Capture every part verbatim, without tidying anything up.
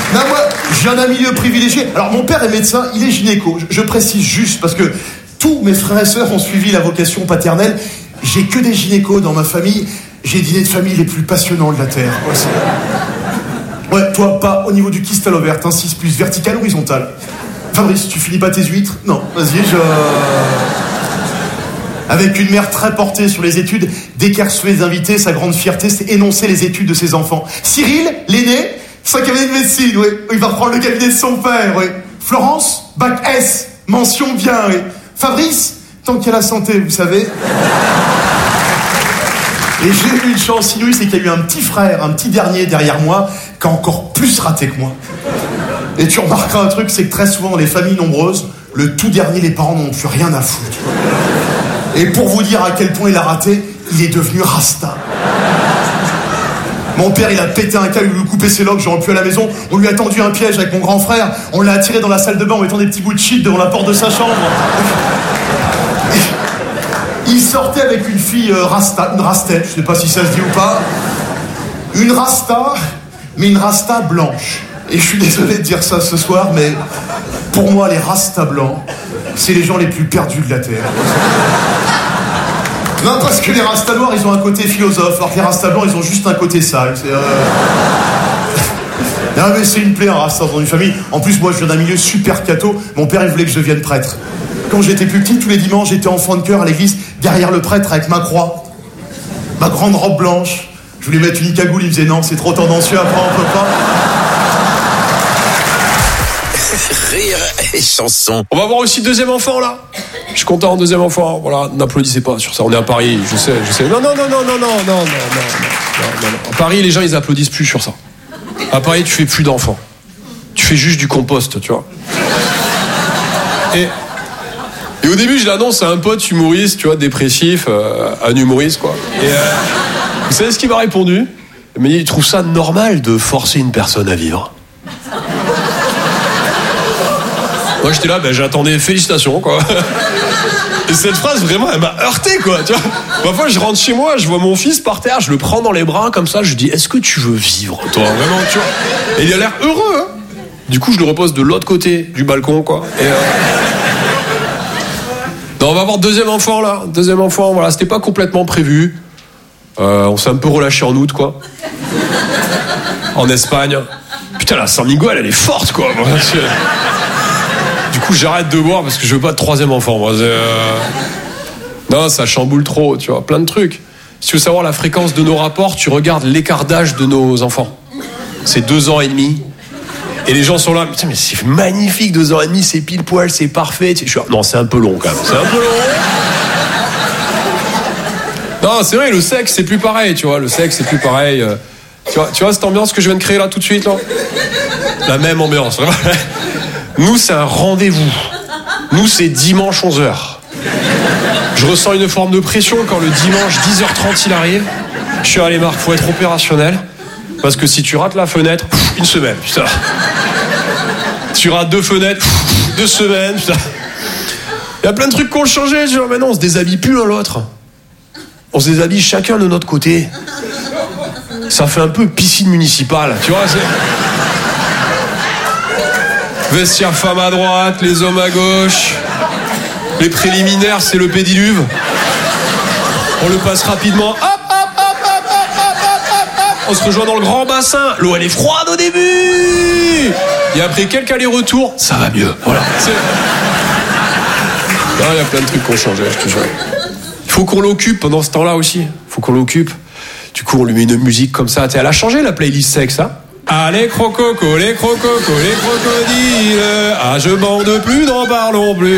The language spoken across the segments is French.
Non, moi, j'ai un milieu privilégié. Alors, mon père est médecin, il est gynéco. Je, je précise juste parce que tous mes frères et sœurs ont suivi la vocation paternelle. J'ai que des gynécos dans ma famille. J'ai dîné de famille les plus passionnants de la Terre. Quoi, c'est... Ouais, toi, pas au niveau du kyste à l'ovaire, un six plus vertical, horizontal. Fabrice, tu finis pas tes huîtres? Non, vas-y, je... Avec une mère très portée sur les études, dès qu'elle recevait les invités, sa grande fierté, c'est énoncer les études de ses enfants. Cyril, l'aîné, c'est un cabinet de médecine, oui. Il va reprendre le cabinet de son père, oui. Florence, bac S, mention bien, oui. Fabrice, tant qu'il y a la santé, vous savez. Et j'ai eu une chance inouïe, c'est qu'il y a eu un petit frère, un petit dernier derrière moi, qui a encore plus raté que moi. Et tu remarqueras un truc, c'est que très souvent dans les familles nombreuses, le tout dernier, les parents n'ont plus rien à foutre. Et pour vous dire à quel point il a raté, il est devenu Rasta. Mon père, il a pété un câble, il lui a coupé ses locks, j'aurais pu à la maison. On lui a tendu un piège avec mon grand frère. On l'a attiré dans la salle de bain en mettant des petits bouts de shit devant la porte de sa chambre. Il sortait avec une fille euh, Rasta, une Rastette, je sais pas si ça se dit ou pas. Une Rasta, mais une Rasta blanche. Et je suis désolé de dire ça ce soir, mais pour moi, les Rastas blancs, c'est les gens les plus perdus de la Terre. Non, parce que les Rastas noirs, ils ont un côté philosophe, alors que les Rastas blancs, ils ont juste un côté sale. C'est, euh... non, mais c'est une plaie, un Rasta dans une famille. En plus, moi, je viens d'un milieu super catho. Mon père, il voulait que je devienne prêtre. Quand j'étais plus petit, tous les dimanches, j'étais enfant de chœur à l'église, derrière le prêtre, avec ma croix, ma grande robe blanche. Je voulais mettre une cagoule, il me disait non, c'est trop tendancieux, après on peut pas. Rire et chanson. On va avoir aussi deuxième enfant là. Je suis content, deuxième enfant. Voilà, n'applaudissez pas sur ça. On est à Paris, je sais, je sais. Non, non, non, non, non, non, non, non, non, non, non, non. À Paris, les gens ils applaudissent plus sur ça. À Paris, tu fais plus d'enfants. Tu fais juste du compost, tu vois. Et et au début, je l'annonce à un pote humoriste, tu vois, dépressif, euh, un humoriste quoi. Et euh, vous savez ce qu'il m'a répondu? Il m'a dit, il trouve ça normal de forcer une personne à vivre. Moi j'étais là, ben j'attendais, félicitations quoi. Et cette phrase vraiment elle m'a heurté quoi, tu vois. Parfois je rentre chez moi, je vois mon fils par terre, je le prends dans les bras comme ça, je lui dis est-ce que tu veux vivre toi vraiment, tu vois. Et il a l'air heureux hein. Du coup je le repose de l'autre côté du balcon quoi. Et euh... non, on va avoir deuxième enfant là, deuxième enfant, voilà, c'était pas complètement prévu. Euh, on s'est un peu relâché en août quoi. En Espagne. Putain la San Miguel elle est forte quoi. Du coup, j'arrête de boire parce que je veux pas de troisième enfant. Moi, euh... non, ça chamboule trop, tu vois, plein de trucs. Si tu veux savoir la fréquence de nos rapports, tu regardes l'écart d'âge de nos enfants. C'est deux ans et demi. Et les gens sont là, putain, mais c'est magnifique, deux ans et demi, c'est pile poil, c'est parfait. Je suis là, non, c'est un peu long quand même. C'est un peu long. Non, c'est vrai, le sexe, c'est plus pareil, tu vois. Le sexe, c'est plus pareil. Tu vois, tu vois cette ambiance que je viens de créer là tout de suite, là ? La même ambiance, vraiment. Nous, c'est un rendez-vous. Nous, c'est dimanche onze heures. Je ressens une forme de pression quand le dimanche dix heures trente il arrive. Je suis allé, Marc, faut être opérationnel. Parce que si tu rates la fenêtre, une semaine, putain. Tu rates deux fenêtres, deux semaines, putain. Il y a plein de trucs qui ont changé, tu vois. Maintenant, on se déshabille plus l'un l'autre. On se déshabille chacun de notre côté. Ça fait un peu piscine municipale, tu vois, c'est... Vestiaire femme à droite, les hommes à gauche. Les préliminaires, c'est le pédiluve. On le passe rapidement. Hop, hop, hop, hop, hop, hop, hop, hop. On se rejoint dans le grand bassin. L'eau, elle est froide au début. Et après quelques allers-retours, ça va mieux. Voilà. C'est... Non, il y a plein de trucs qui ont changé, je te jure. Il faut qu'on l'occupe pendant ce temps-là aussi. Il faut qu'on l'occupe. Du coup, on lui met une musique comme ça. Elle a changé la playlist sexe, hein. Ah les crococos, les crococos, les crocodiles. Ah je bande plus, n'en parlons plus.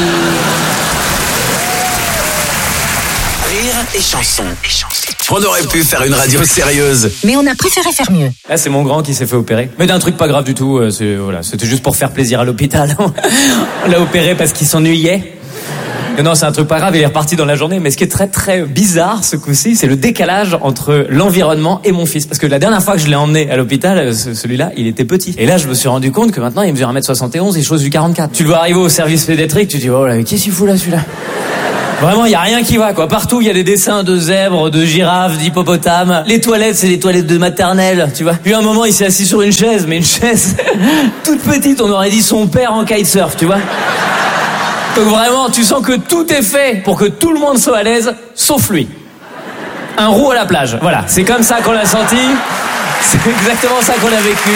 Rire et chanson. On aurait pu faire une radio sérieuse, mais on a préféré faire mieux. Là c'est mon grand qui s'est fait opérer. Mais d'un truc pas grave du tout. C'est, voilà, c'était juste pour faire plaisir à l'hôpital. On l'a opéré parce qu'il s'ennuyait. Non, c'est un truc pas grave, il est reparti dans la journée. Mais ce qui est très très bizarre ce coup-ci, c'est le décalage entre l'environnement et mon fils. Parce que la dernière fois que je l'ai emmené à l'hôpital, celui-là, il était petit. Et là, je me suis rendu compte que maintenant, il mesure un mètre soixante et onze, il chose du quarante-quatre. Tu le vois arriver au service pédiatrique, tu te dis, oh là, qu'est-ce qu'il fout là, celui-là ? Vraiment, il y a rien qui va, quoi. Partout, il y a des dessins de zèbres, de girafes, d'hippopotames. Les toilettes, c'est des toilettes de maternelle, tu vois. Puis à un moment, il s'est assis sur une chaise, mais une chaise toute petite, on aurait dit son père en kitesurf, tu vois. Donc vraiment, tu sens que tout est fait pour que tout le monde soit à l'aise, sauf lui. Un roux à la plage. Voilà, c'est comme ça qu'on l'a senti. C'est exactement ça qu'on a vécu.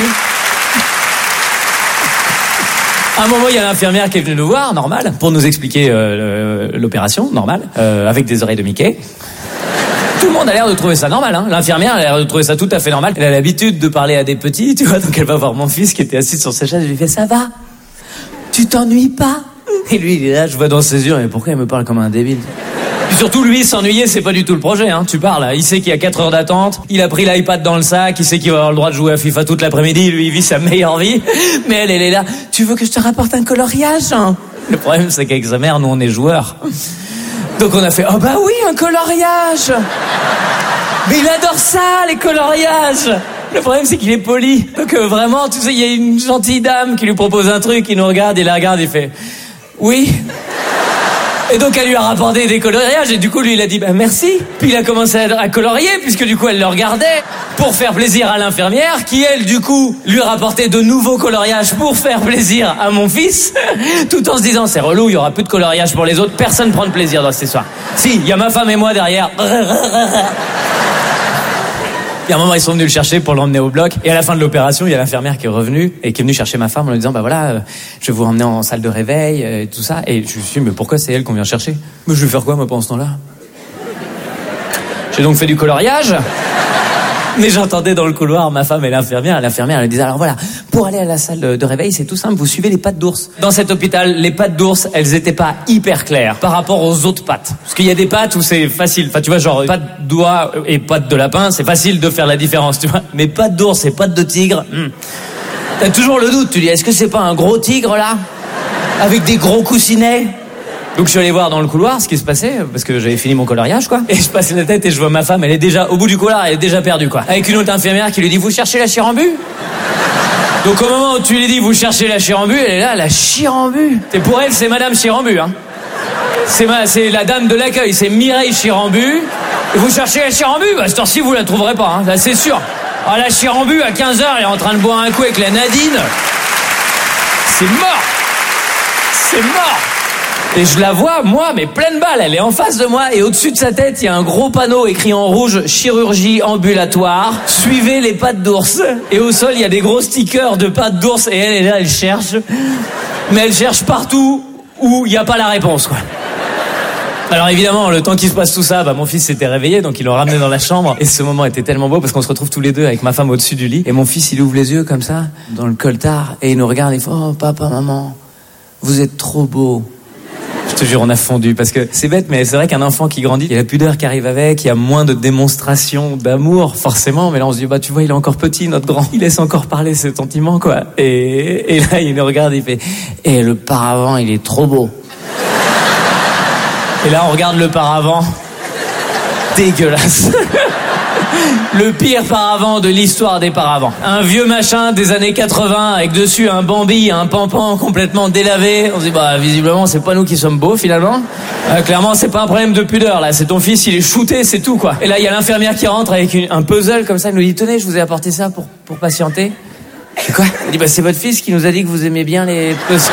À un moment, il y a l'infirmière qui est venue nous voir, normal, pour nous expliquer euh, l'opération, normal, euh, avec des oreilles de Mickey. Tout le monde a l'air de trouver ça normal, hein. L'infirmière a l'air de trouver ça tout à fait normal. Elle a l'habitude de parler à des petits, tu vois, donc elle va voir mon fils qui était assis sur sa chaise, je lui fais « Ça va? Tu t'ennuies pas ?» Et lui, il est là, je vois dans ses yeux, mais pourquoi il me parle comme un débile? Puis surtout, lui, s'ennuyer, c'est pas du tout le projet, hein. Tu parles, il sait qu'il y a quatre heures d'attente, il a pris l'iPad dans le sac, il sait qu'il va avoir le droit de jouer à FIFA toute l'après-midi, lui, il vit sa meilleure vie. Mais elle, elle est là, tu veux que je te rapporte un coloriage, hein? Le problème, c'est qu'avec sa mère, nous, on est joueurs. Donc on a fait, oh bah oui, un coloriage! Mais il adore ça, les coloriages! Le problème, c'est qu'il est poli. Donc euh, vraiment, tu sais, il y a une gentille dame qui lui propose un truc, il nous regarde, il la regarde, il fait, oui. Et donc elle lui a rapporté des coloriages et du coup lui il a dit bah merci. Puis il a commencé à, à colorier puisque du coup elle le regardait pour faire plaisir à l'infirmière qui elle du coup lui rapportait de nouveaux coloriages pour faire plaisir à mon fils tout en se disant c'est relou, il y aura plus de coloriage pour les autres, personne prend de plaisir dans cette histoire. Si, il y a ma femme et moi derrière. Et à un moment, ils sont venus le chercher pour l'emmener au bloc. Et à la fin de l'opération, il y a l'infirmière qui est revenue et qui est venue chercher ma femme en lui disant, bah voilà, euh, je vais vous emmener en salle de réveil euh, et tout ça. Et je me suis dit, mais pourquoi c'est elle qu'on vient chercher? Mais je vais faire quoi, moi, pendant ce temps-là? J'ai donc fait du coloriage. Mais j'entendais dans le couloir ma femme et l'infirmière. L'infirmière, elle disait, alors voilà, pour aller à la salle de réveil, c'est tout simple, vous suivez les pattes d'ours. Dans cet hôpital, les pattes d'ours, elles étaient pas hyper claires par rapport aux autres pattes. Parce qu'il y a des pattes où c'est facile. Enfin, tu vois, genre, pattes d'oie et pattes de lapin, c'est facile de faire la différence, tu vois. Mais pattes d'ours et pattes de tigre, hmm. T'as toujours le doute, tu dis, est-ce que c'est pas un gros tigre, là? Avec des gros coussinets? Donc je suis allé voir dans le couloir ce qui se passait, parce que j'avais fini mon coloriage, quoi. Et je passe la tête et je vois ma femme, elle est déjà au bout du couloir, elle est déjà perdue, quoi. Avec une autre infirmière qui lui dit, vous cherchez la chirambu? Donc au moment où tu lui dis, vous cherchez la chirambu, elle est là, la chirambu. Et pour elle, c'est Madame Chirambu, hein. C'est ma, c'est la dame de l'accueil, c'est Mireille Chirambu. Et vous cherchez la chirambu? Bah, cette heure-ci, vous la trouverez pas, hein. Là, c'est sûr. Ah, la chirambu, à quinze heures, elle est en train de boire un coup avec la Nadine. C'est mort. C'est mort. Et je la vois, moi, mais pleine balle, elle est en face de moi, et au-dessus de sa tête, il y a un gros panneau écrit en rouge, chirurgie ambulatoire, suivez les pattes d'ours. Et au sol, il y a des gros stickers de pattes d'ours, et elle est là, elle cherche. Mais elle cherche partout où il n'y a pas la réponse, quoi. Alors évidemment, le temps qu'il se passe tout ça, bah mon fils s'était réveillé, donc ils l'ont ramené dans la chambre. Et ce moment était tellement beau parce qu'on se retrouve tous les deux avec ma femme au-dessus du lit. Et mon fils, il ouvre les yeux comme ça, dans le coltard, et il nous regarde, et il fait, oh papa, maman, vous êtes trop beaux. Je te jure, on a fondu, parce que c'est bête, mais c'est vrai qu'un enfant qui grandit, il y a la pudeur qui arrive avec, il y a moins de démonstration d'amour, forcément, mais là on se dit, bah tu vois, il est encore petit, notre grand, il laisse encore parler ses sentiments, quoi. Et, et là, il nous regarde, il fait, et le paravent, il est trop beau. Et là, on regarde le paravent, dégueulasse. Le pire paravent de l'histoire des paravents. Un vieux machin des années quatre-vingts avec dessus un Bambi, un Pampan complètement délavé. On se dit, bah, visiblement, c'est pas nous qui sommes beaux, finalement. Euh, clairement, c'est pas un problème de pudeur, là. C'est ton fils, il est shooté, c'est tout, quoi. Et là, il y a l'infirmière qui rentre avec une, un puzzle comme ça. Elle nous dit, tenez, je vous ai apporté ça pour, pour patienter. C'est quoi? Elle dit, bah, c'est votre fils qui nous a dit que vous aimez bien les puzzles.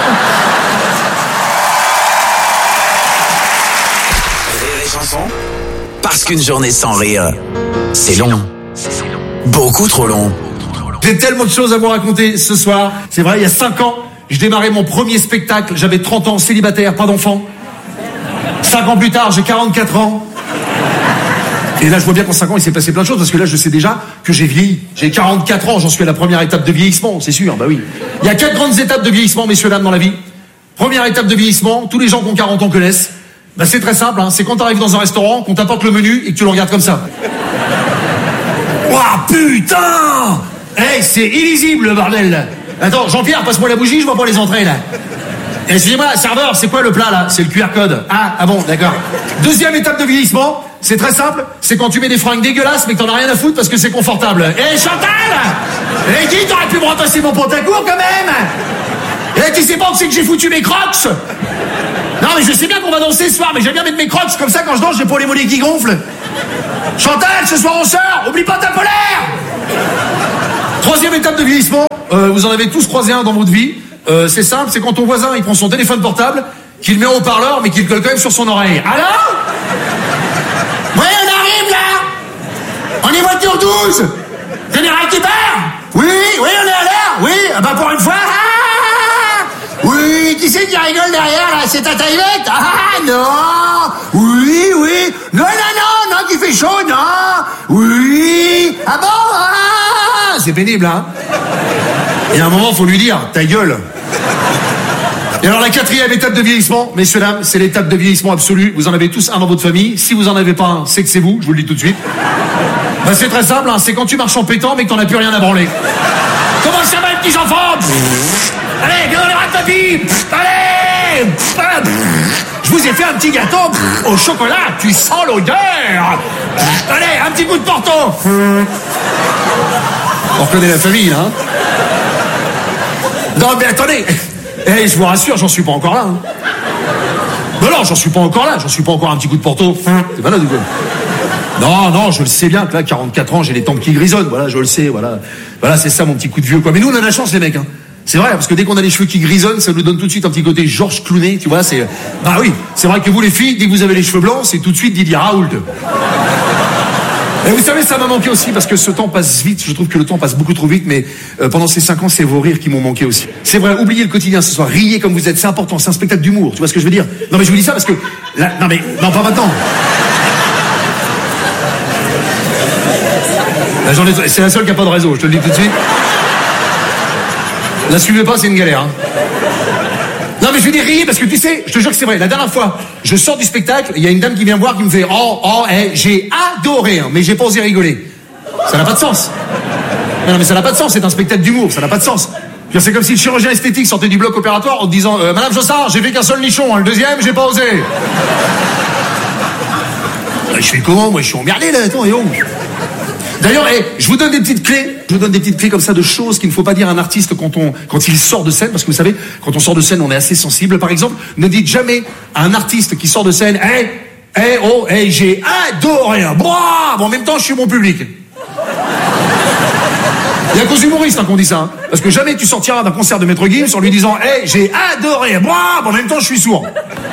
Parce qu'une journée sans rire, c'est long. Beaucoup trop long. J'ai tellement de choses à vous raconter ce soir. C'est vrai, il y a cinq ans, je démarrais mon premier spectacle. J'avais trente ans, célibataire, pas d'enfant. cinq ans plus tard, j'ai quarante-quatre ans. Et là, je vois bien qu'en cinq ans, il s'est passé plein de choses, parce que là, je sais déjà que j'ai vieilli. J'ai quarante-quatre ans, j'en suis à la première étape de vieillissement, c'est sûr, bah oui. Il y a quatre grandes étapes de vieillissement, messieurs, dames, dans la vie. Première étape de vieillissement, tous les gens qui ont quarante ans connaissent. Bah c'est très simple, hein. C'est quand t'arrives dans un restaurant, qu'on t'apporte le menu et que tu le regardes comme ça. Ouah, putain! Hey, c'est illisible, le bordel. Attends, Jean-Pierre, passe-moi la bougie, je vois pas les entrées, là. Excusez-moi, serveur, c'est quoi le plat, là? C'est le Q R code. Ah, ah bon, d'accord. Deuxième étape de vieillissement, c'est très simple, c'est quand tu mets des fringues dégueulasses, mais que t'en as rien à foutre parce que c'est confortable. Eh, hey, Chantal! Eh, dis, t'aurais pu me retasser mon pantacourt, quand même! Eh, tu sais pas que c'est que j'ai foutu mes crocs? Non, Non, mais je sais bien qu'on va danser ce soir, mais j'aime bien mettre mes crocs, comme ça, quand je danse, j'ai pas les mollets qui gonflent. Chantal, ce soir on sort, oublie pas ta polaire. Troisième étape de vieillissement, euh, vous en avez tous croisé un dans votre vie. Euh, c'est simple, c'est quand ton voisin, il prend son téléphone portable, qu'il le met au haut-parleur, mais qu'il le colle quand même sur son oreille. Alors ? Ouais, on arrive, là. On est voiture douze. Général qui part ? Oui, oui, on est à l'heure. Oui, ah bah pour une fois. Ah, oui, qui c'est qui rigole derrière, là ? C'est ta taillette ? Ah, non. Oui, oui. Non, non, non, non, qui fait chaud, non. Oui. Ah bon ? Ah, c'est pénible, hein ? Et à un moment, faut lui dire, ta gueule. Et alors la quatrième étape de vieillissement, messieurs, dames, c'est l'étape de vieillissement absolu. Vous en avez tous un dans votre famille. Si vous en avez pas un, c'est que c'est vous, je vous le dis tout de suite. Ben, c'est très simple, hein, c'est quand tu marches en pétant mais que t'en as plus rien à branler. Comment ça va, les petits enfants ? Allez, viens dans les rats de papy. Allez. Je vous ai fait un petit gâteau au chocolat, tu sens l'odeur. Allez, un petit coup de porto. On reconnaît la famille, là. Hein. Non, mais attendez. Eh, je vous rassure, j'en suis pas encore là. Hein. Non, non, j'en suis pas encore là. J'en suis pas encore un petit coup de porto. C'est pas là, du coup. Non, non, je le sais bien que là, quarante-quatre ans, j'ai les tempes qui grisonnent. Voilà, je le sais, voilà. Voilà, c'est ça mon petit coup de vieux, quoi. Mais nous, on a la chance, les mecs, hein. C'est vrai, parce que dès qu'on a les cheveux qui grisonnent, ça nous donne tout de suite un petit côté Georges Clooney, tu vois, c'est... Bah oui, c'est vrai que vous, les filles, dès que vous avez les cheveux blancs, c'est tout de suite Didier Raoult. Et vous savez, ça m'a manqué aussi, parce que ce temps passe vite, je trouve que le temps passe beaucoup trop vite, mais euh, pendant ces cinq ans, c'est vos rires qui m'ont manqué aussi. C'est vrai, oubliez le quotidien ce soir, riez comme vous êtes, c'est important, c'est un spectacle d'humour, tu vois ce que je veux dire ? Non mais je vous dis ça parce que... Là, non mais, non pas maintenant. La journée, c'est la seule qui a pas de réseau, je te le dis tout de suite. La suivez pas, c'est une galère. Hein. Non mais je vais dire riez parce que tu sais, je te jure que c'est vrai. La dernière fois, je sors du spectacle, il y a une dame qui vient me voir qui me fait oh oh hey, j'ai adoré, hein, mais j'ai pas osé rigoler. Ça n'a pas de sens. Non, non mais ça n'a pas de sens. C'est un spectacle d'humour, ça n'a pas de sens. C'est comme si le chirurgien esthétique sortait du bloc opératoire en te disant euh, Madame Jossard, j'ai fait qu'un seul nichon, hein, le deuxième j'ai pas osé. Je fais comment moi, je suis emmerdé là. Attends, et oh. D'ailleurs, hey, je vous donne des petites clés. Je vous donne des petites clés comme ça de choses qu'il ne faut pas dire à un artiste quand on, quand il sort de scène, parce que vous savez, quand on sort de scène, on est assez sensible. Par exemple, ne dites jamais à un artiste qui sort de scène, hey, hey, oh, hey, j'ai adoré. Bon, en même temps, je suis mon public. Il y a qu'aux humoristes hein, qu'on dit ça, hein, parce que jamais tu sortiras d'un concert de Maître Gims en lui disant, hey, j'ai adoré. Bon, en même temps, je suis sourd.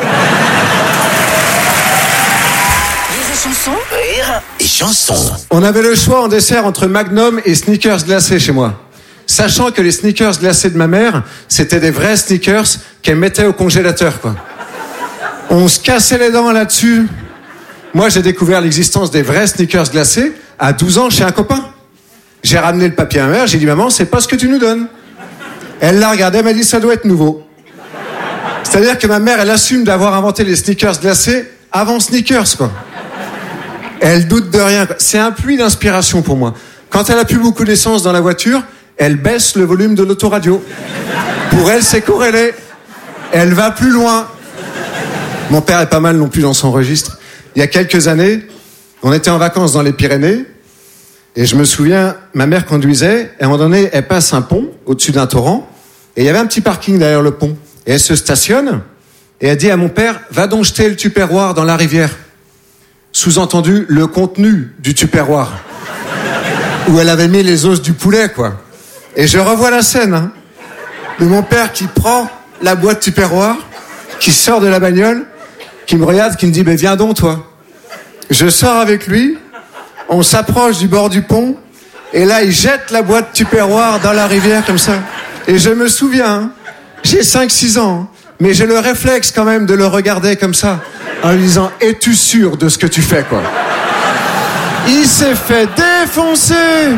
Rire et chanson. On avait le choix en dessert entre Magnum et Snickers glacés chez moi. Sachant que les Snickers glacés de ma mère, c'était des vrais Snickers qu'elle mettait au congélateur, quoi. On se cassait les dents là-dessus. Moi, j'ai découvert l'existence des vrais Snickers glacés à douze ans chez un copain. J'ai ramené le papier à ma mère, j'ai dit, maman, c'est pas ce que tu nous donnes. Elle l'a regardé, elle m'a dit, ça doit être nouveau. C'est-à-dire que ma mère, elle assume d'avoir inventé les Snickers glacés avant Snickers, quoi. Elle doute de rien. C'est un puits d'inspiration pour moi. Quand elle a plus beaucoup d'essence dans la voiture, elle baisse le volume de l'autoradio. Pour elle, c'est corrélé. Elle va plus loin. Mon père est pas mal non plus dans son registre. Il y a quelques années, on était en vacances dans les Pyrénées, et je me souviens, ma mère conduisait, et à un moment donné, elle passe un pont au-dessus d'un torrent, et il y avait un petit parking derrière le pont. Et elle se stationne, et elle dit à mon père, va donc jeter le tupperware dans la rivière. Sous-entendu, le contenu du tupperware. Où elle avait mis les os du poulet, quoi. Et je revois la scène, hein, de mon père qui prend la boîte tupperware, qui sort de la bagnole, qui me regarde, qui me dit, ben viens donc, toi. Je sors avec lui, on s'approche du bord du pont, et là, il jette la boîte tupperware dans la rivière, comme ça. Et je me souviens, hein, j'ai cinq six ans, hein, mais j'ai le réflexe quand même de le regarder comme ça, en lui disant, es-tu sûr de ce que tu fais, quoi? Il s'est fait défoncer.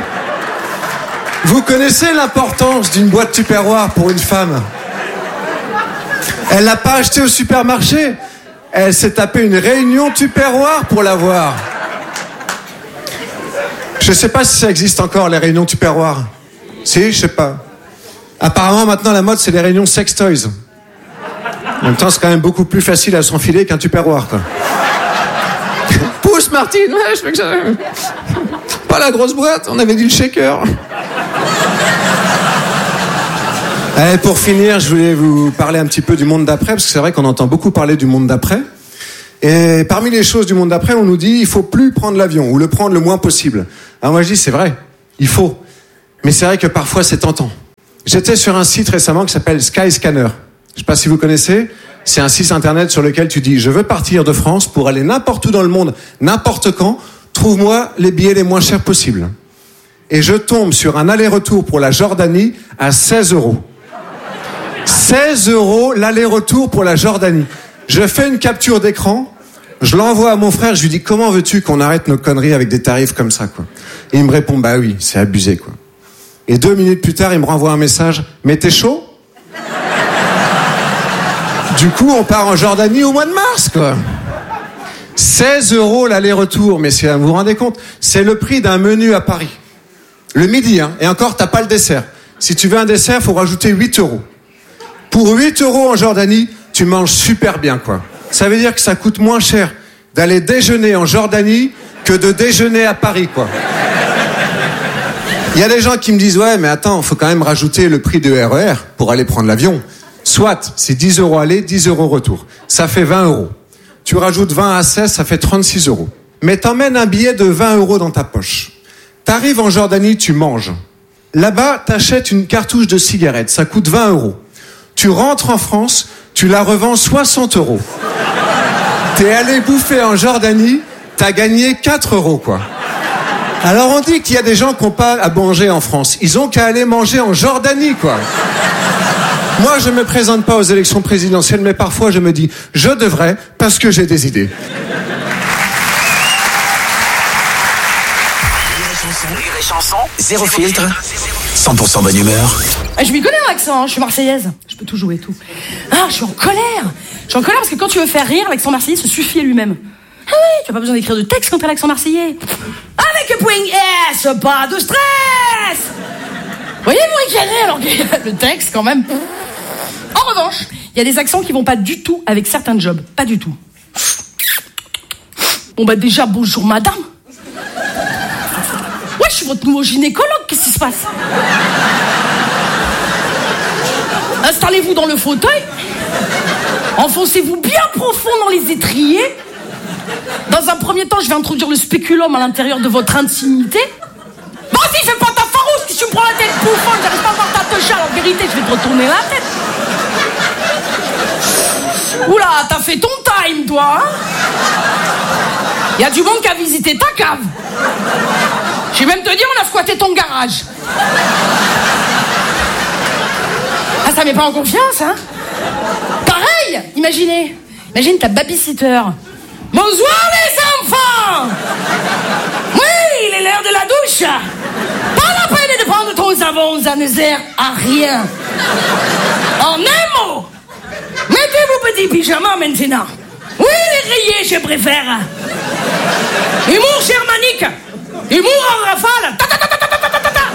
Vous connaissez l'importance d'une boîte tupperware pour une femme? Elle l'a pas acheté au supermarché. Elle s'est tapé une réunion tupperware pour l'avoir. Je sais pas si ça existe encore, les réunions tupperware. Si, je sais pas. Apparemment, maintenant, la mode, c'est les réunions sex toys. En même temps, c'est quand même beaucoup plus facile à s'enfiler qu'un tupperware, quoi. Pousse, Martine, ouais, je fais que ça. Pas la grosse boîte, on avait dit le shaker. Allez, pour finir, je voulais vous parler un petit peu du monde d'après, parce que c'est vrai qu'on entend beaucoup parler du monde d'après. Et parmi les choses du monde d'après, on nous dit il faut plus prendre l'avion, ou le prendre le moins possible. Alors moi je dis c'est vrai, il faut. Mais c'est vrai que parfois c'est tentant. J'étais sur un site récemment qui s'appelle Skyscanner. Je sais pas si vous connaissez. C'est un site internet sur lequel tu dis je veux partir de France pour aller n'importe où dans le monde, n'importe quand. Trouve-moi les billets les moins chers possibles. Et je tombe sur un aller-retour pour la Jordanie à seize euros. seize euros l'aller-retour pour la Jordanie. Je fais une capture d'écran, je l'envoie à mon frère, je lui dis comment veux-tu qu'on arrête nos conneries avec des tarifs comme ça, quoi. Et il me répond bah oui, c'est abusé, quoi. Et deux minutes plus tard, il me renvoie un message, mais t'es chaud? Du coup, on part en Jordanie au mois de mars, quoi. seize euros l'aller-retour, messieurs, vous vous rendez compte? C'est le prix d'un menu à Paris. Le midi, hein. Et encore, t'as pas le dessert. Si tu veux un dessert, faut rajouter huit euros. Pour huit euros en Jordanie, tu manges super bien, quoi. Ça veut dire que ça coûte moins cher d'aller déjeuner en Jordanie que de déjeuner à Paris, quoi. Il y a des gens qui me disent, ouais, mais attends, faut quand même rajouter le prix de R E R pour aller prendre l'avion. Soit, c'est dix euros aller, dix euros retour. Ça fait vingt euros. Tu rajoutes vingt à seize, ça fait trente-six euros. Mais t'emmènes un billet de vingt euros dans ta poche. T'arrives en Jordanie, tu manges. Là-bas, t'achètes une cartouche de cigarettes, ça coûte vingt euros. Tu rentres en France, tu la revends soixante euros. T'es allé bouffer en Jordanie, t'as gagné quatre euros, quoi. Alors on dit qu'il y a des gens qui n'ont pas à manger en France. Ils ont qu'à aller manger en Jordanie, quoi. Moi, je me présente pas aux élections présidentielles, mais parfois je me dis, je devrais, parce que j'ai des idées. Rire et chanson, zéro filtre, cent pour cent bonne humeur. Ah, je m'y connais en accent, hein. Je suis marseillaise. Je peux tout jouer, tout. Ah, je suis en colère. Je suis en colère parce que quand tu veux faire rire, l'accent marseillais se suffit à lui-même. Ah oui, tu n'as pas besoin d'écrire de texte quand t'as l'accent marseillais. Avec un point S, pas de stress. Voyez-vous, éclairer alors que le texte, quand même. En revanche, il y a des accents qui vont pas du tout avec certains jobs. Pas du tout. Bon, bah déjà, bonjour madame. Ouais, je suis votre nouveau gynécologue, qu'est-ce qui se passe? Installez-vous dans le fauteuil. Enfoncez-vous bien profond dans les étriers. Dans un premier temps, je vais introduire le spéculum à l'intérieur de votre intimité. Bon, si, fais pas ta farouche, si tu me prends la tête bouffonne, j'arrive pas à voir ta touche, en vérité, je vais te retourner la tête. Oula, t'as fait ton time, toi, hein? Y a du monde qui a visité ta cave. Je vais même te dire, on a squatté ton garage. Ah, ça met pas en confiance, hein? Pareil, imaginez. Imagine ta babysitter. Bonsoir les enfants! Oui, il est l'heure de la douche. Pas la peine de prendre ton savon, ça ne sert à rien. En un mot, mettez vos petits pyjamas maintenant. Oui, les rayés, je préfère. Humour germanique. Humour en rafale. Ta, ta, ta, ta, ta, ta, ta, ta.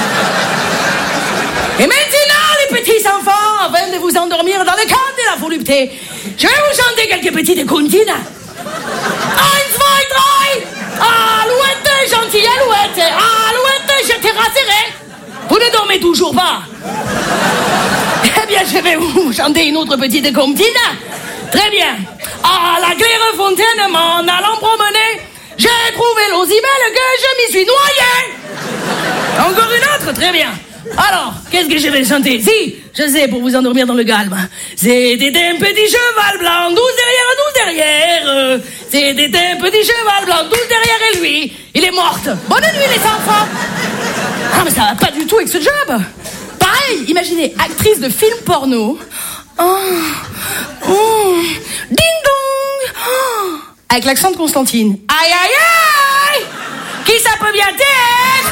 Et maintenant, les petits enfants, afin de vous endormir dans le cadre de la volupté, je vais vous chanter quelques petites comptines. Eins, zwei, drei. Alouette, gentille alouette. Alouette, je te rasserai. Vous ne dormez toujours pas. Eh bien, je vais vous chanter une autre petite comptine. Très bien. À la claire fontaine, m'en allant promener, j'ai trouvé l'eau si belle que je m'y suis noyé. Encore une autre, très bien. Alors, qu'est-ce que je vais chanter? Si, je sais, pour vous endormir dans le calme. C'était un petit cheval blanc, douze derrière, douze derrière. C'était un petit cheval blanc, douze derrière et lui, il est mort. Bonne nuit les enfants. Ah, mais ça va pas du tout avec ce job. Pareil, imaginez, actrice de film porno. Oh, oh, ding dong. Oh, avec l'accent de Constantine. Aïe, aïe, aïe. Qui ça peut bien être?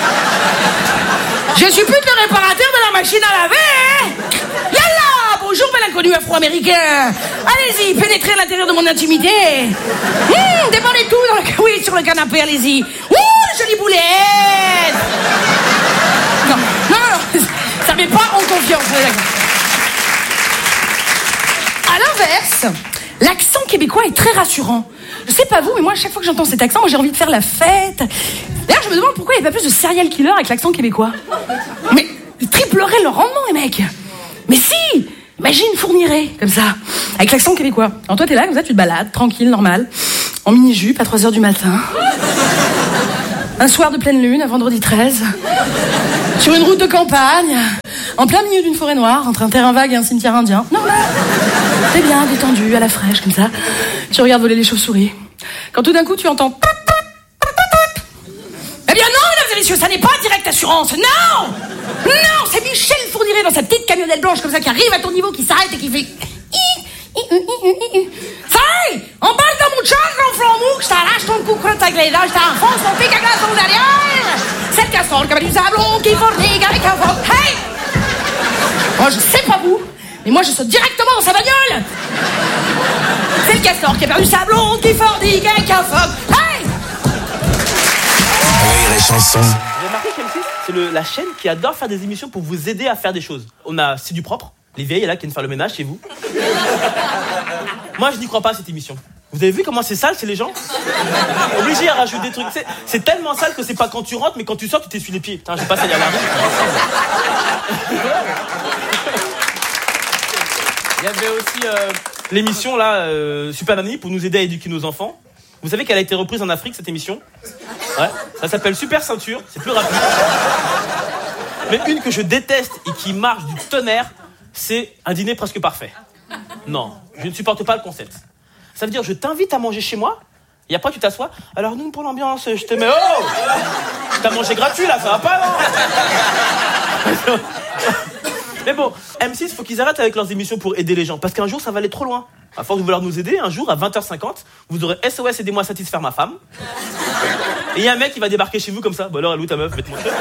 Je suis plus que le réparateur de la machine à laver. Yalla, bonjour bel inconnu afro-américain. Allez-y, pénétrez à l'intérieur de mon intimité. Mmh, déballez tout dans le... Oui, sur le canapé, allez-y. Ouh, jolie boulette. Non, non, non, ça met pas en confiance. À l'inverse, l'accent québécois est très rassurant. Je sais pas vous, mais moi, à chaque fois que j'entends cet accent, moi, j'ai envie de faire la fête. D'ailleurs, je me demande pourquoi il n'y a pas plus de serial killer avec l'accent québécois. Mais Ils tripleraient leur rendement, les mecs. Mais si! Imagine Fourniret, comme ça, avec l'accent québécois. Alors toi, t'es là, comme ça, tu te balades, tranquille, normal, en mini-jupe, à trois heures du matin. Un soir de pleine lune, un vendredi treize. Sur une route de campagne, en plein milieu d'une forêt noire, entre un terrain vague et un cimetière indien. Normal. T'es bien, détendu, à la fraîche, comme ça. Tu regardes voler les chauves-souris. Quand tout d'un coup, tu entends... Eh bien non, mesdames et messieurs, ça n'est pas Direct Assurance, non! Non, c'est Michel Fourniret dans sa petite camionnette blanche comme ça qui arrive à ton niveau, qui s'arrête et qui fait... Ça y est, emballe dans mon char, grand flanc mou, que je t'arrache ton cou crotte avec les dents, je t'enfonce mon pic à glace au derrière. C'est le castor qui a du sablon, qui fornique avec un fort. Hey! Moi, je sais pas vous, mais moi, je saute directement dans sa bagnole. C'est le castor qui a perdu sablon, qui fornique avec un fort. Hey! Rire et chanson. Vous avez remarqué qu'M six, c'est le- la chaîne qui adore faire des émissions pour vous aider à faire des choses. On a C'est du propre, les vieilles là qui viennent faire le ménage chez vous. Moi, je n'y crois pas à cette émission. Vous avez vu comment c'est sale chez les gens? Obligé à rajouter des trucs. C'est, c'est tellement sale que c'est pas quand tu rentres, mais quand tu sors, tu t'essuies les pieds. Putain, je vais pas salir la rue. Il y avait aussi euh, l'émission là, euh, Super Nanny, pour nous aider à éduquer nos enfants. Vous savez qu'elle a été reprise en Afrique, cette émission? Ouais. Ça s'appelle Super Ceinture, c'est plus rapide. Mais une que je déteste et qui marche du tonnerre, c'est Un dîner presque parfait. Non, je ne supporte pas le concept. Ça veut dire, je t'invite à manger chez moi, et après tu t'assois. Alors nous, pour l'ambiance, je te mets... Oh! T'as mangé gratuit là, ça va pas, non? Mais bon, M six, faut qu'ils arrêtent avec leurs émissions pour aider les gens, parce qu'un jour, ça va aller trop loin. À force de vouloir nous aider, un jour, à vingt heures cinquante, vous aurez S O S, aidez-moi à satisfaire ma femme. Et il y a un mec qui va débarquer chez vous comme ça. Bon alors, elle est où ta meuf? Je vais te montrer.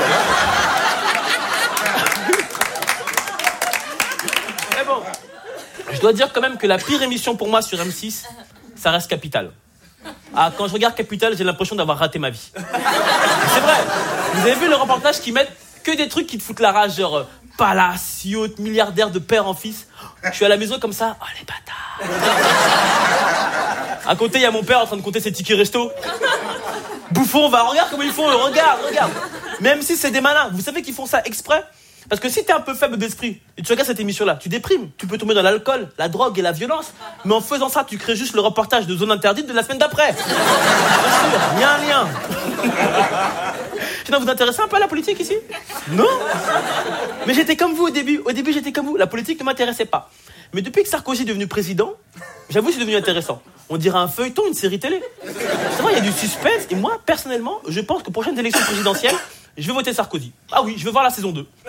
Mais bon, je dois dire quand même que la pire émission pour moi sur M six, ça reste Capital. Ah, quand je regarde Capital, j'ai l'impression d'avoir raté ma vie. C'est vrai. Vous avez vu le reportage qui mettent que des trucs qui te foutent la rage, genre euh, palace, yacht, milliardaire de père en fils. Je suis à la maison comme ça, oh les bâtards. À côté, il y a mon père en train de compter ses tickets resto. Bouffon, va, regarde comment ils font, regarde, regarde. Même si c'est des malins, vous savez qu'ils font ça exprès? Parce que si t'es un peu faible d'esprit et tu regardes cette émission-là, tu déprimes, tu peux tomber dans l'alcool, la drogue et la violence. Mais en faisant ça, tu crées juste le reportage de Zone Interdite de la semaine d'après. Bien sûr, il y a un lien. Sinon, vous intéressez un peu à la politique ici? Non. Mais j'étais comme vous au début. Au début, j'étais comme vous. La politique ne m'intéressait pas. Mais depuis que Sarkozy est devenu président, j'avoue, c'est devenu intéressant. On dirait un feuilleton, une série télé. C'est vrai, il y a du suspense. Et moi, personnellement, je pense que prochaine élection présidentielle, je vais voter Sarkozy. Ah oui, je vais voir la saison deux.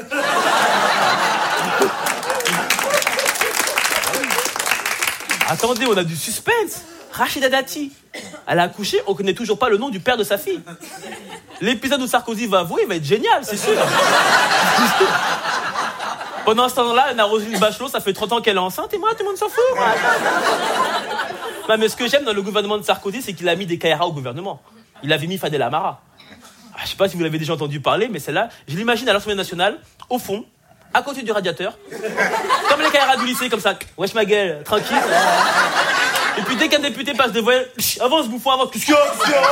Attendez, on a du suspense. Rachida Dati, elle a accouché, on connaît toujours pas le nom du père de sa fille. L'épisode où Sarkozy va avouer, il va être génial, c'est sûr. Pendant ce temps-là, Roselyne Bachelot, ça fait trente ans qu'elle est enceinte, et moi, tout le monde s'en fout. Moi. Non, mais ce que j'aime dans le gouvernement de Sarkozy, c'est qu'il a mis des K R A au gouvernement. Il avait mis Fadel Amara. Ah, je sais pas si vous l'avez déjà entendu parler, mais celle-là, je l'imagine à l'Assemblée nationale, au fond, à côté du radiateur, comme les K R A du lycée, comme ça. Wesh ma gueule, tranquille. Et puis dès qu'un député passe de voyelle, avance bouffon, avance, qu'est-ce qu'il y a, qu'est-ce qu'il y a?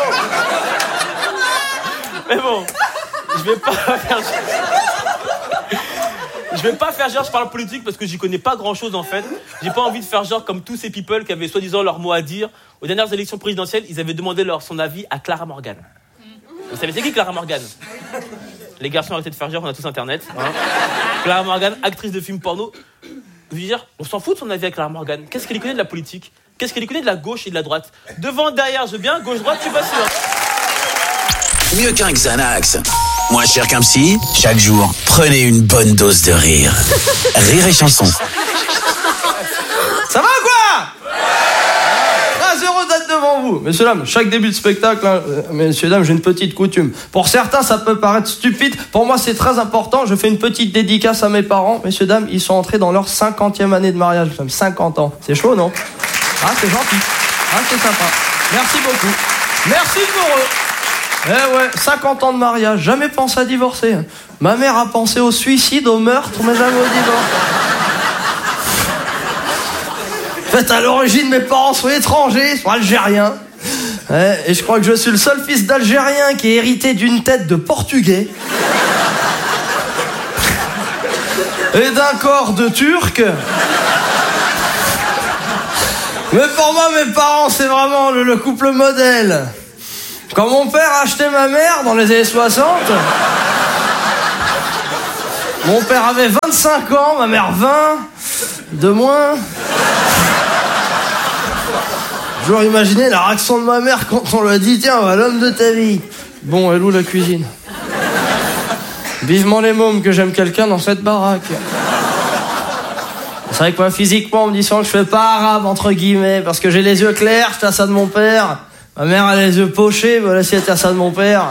Mais bon, je vais pas faire... Je vais pas faire genre je parle politique parce que j'y connais pas grand chose en fait. J'ai pas envie de faire genre comme tous ces people qui avaient soi-disant leur mot à dire. Aux dernières élections présidentielles, ils avaient demandé leur, son avis à Clara Morgan. Vous savez c'est qui Clara Morgan? Les garçons, arrêtez de faire genre, on a tous internet. Hein. Clara Morgan, actrice de films porno. Je veux dire, on s'en fout de son avis à Clara Morgan. Qu'est-ce qu'elle y connaît de la politique? Qu'est-ce qu'elle y connaît de la gauche et de la droite? Devant, derrière, je veux bien, gauche-droite, tu vas sûr. Mieux qu'un Xanax. Moins cher qu'un psy, chaque jour, prenez une bonne dose de rire. Rire et chanson. Ça va quoi? Très heureux d'être devant vous. Messieurs, dames, chaque début de spectacle, hein, euh, messieurs, dames, j'ai une petite coutume. Pour certains, ça peut paraître stupide. Pour moi, c'est très important. Je fais une petite dédicace à mes parents. Messieurs, dames, ils sont entrés dans leur cinquantième année de mariage. Comme cinquante ans. C'est chaud, non? Ah, c'est gentil. Ah, c'est sympa. Merci beaucoup. Merci pour eux. Eh ouais, cinquante ans de mariage, jamais pensé à divorcer. Ma mère a pensé au suicide, au meurtre, mais jamais au divorce. En fait, à l'origine, mes parents sont étrangers, ils sont algériens. Ouais, et je crois que je suis le seul fils d'Algérien qui est hérité d'une tête de Portugais. et d'un corps de turc. Mais pour moi, mes parents, c'est vraiment le, le couple modèle. Quand mon père a acheté ma mère dans les années soixante, mon père avait vingt-cinq ans, ma mère vingt, de moins. J'aurais imaginé la réaction de ma mère quand on lui a dit « Tiens, va l'homme de ta vie ». Bon, elle est où la cuisine? Vivement les mômes que j'aime quelqu'un dans cette baraque. C'est vrai que moi, physiquement, on me dit souvent que je fais pas arabe, entre guillemets, parce que j'ai les yeux clairs, j'étais à ça de mon père. Ma mère a les yeux pochés, voilà si elle était à ça de mon père.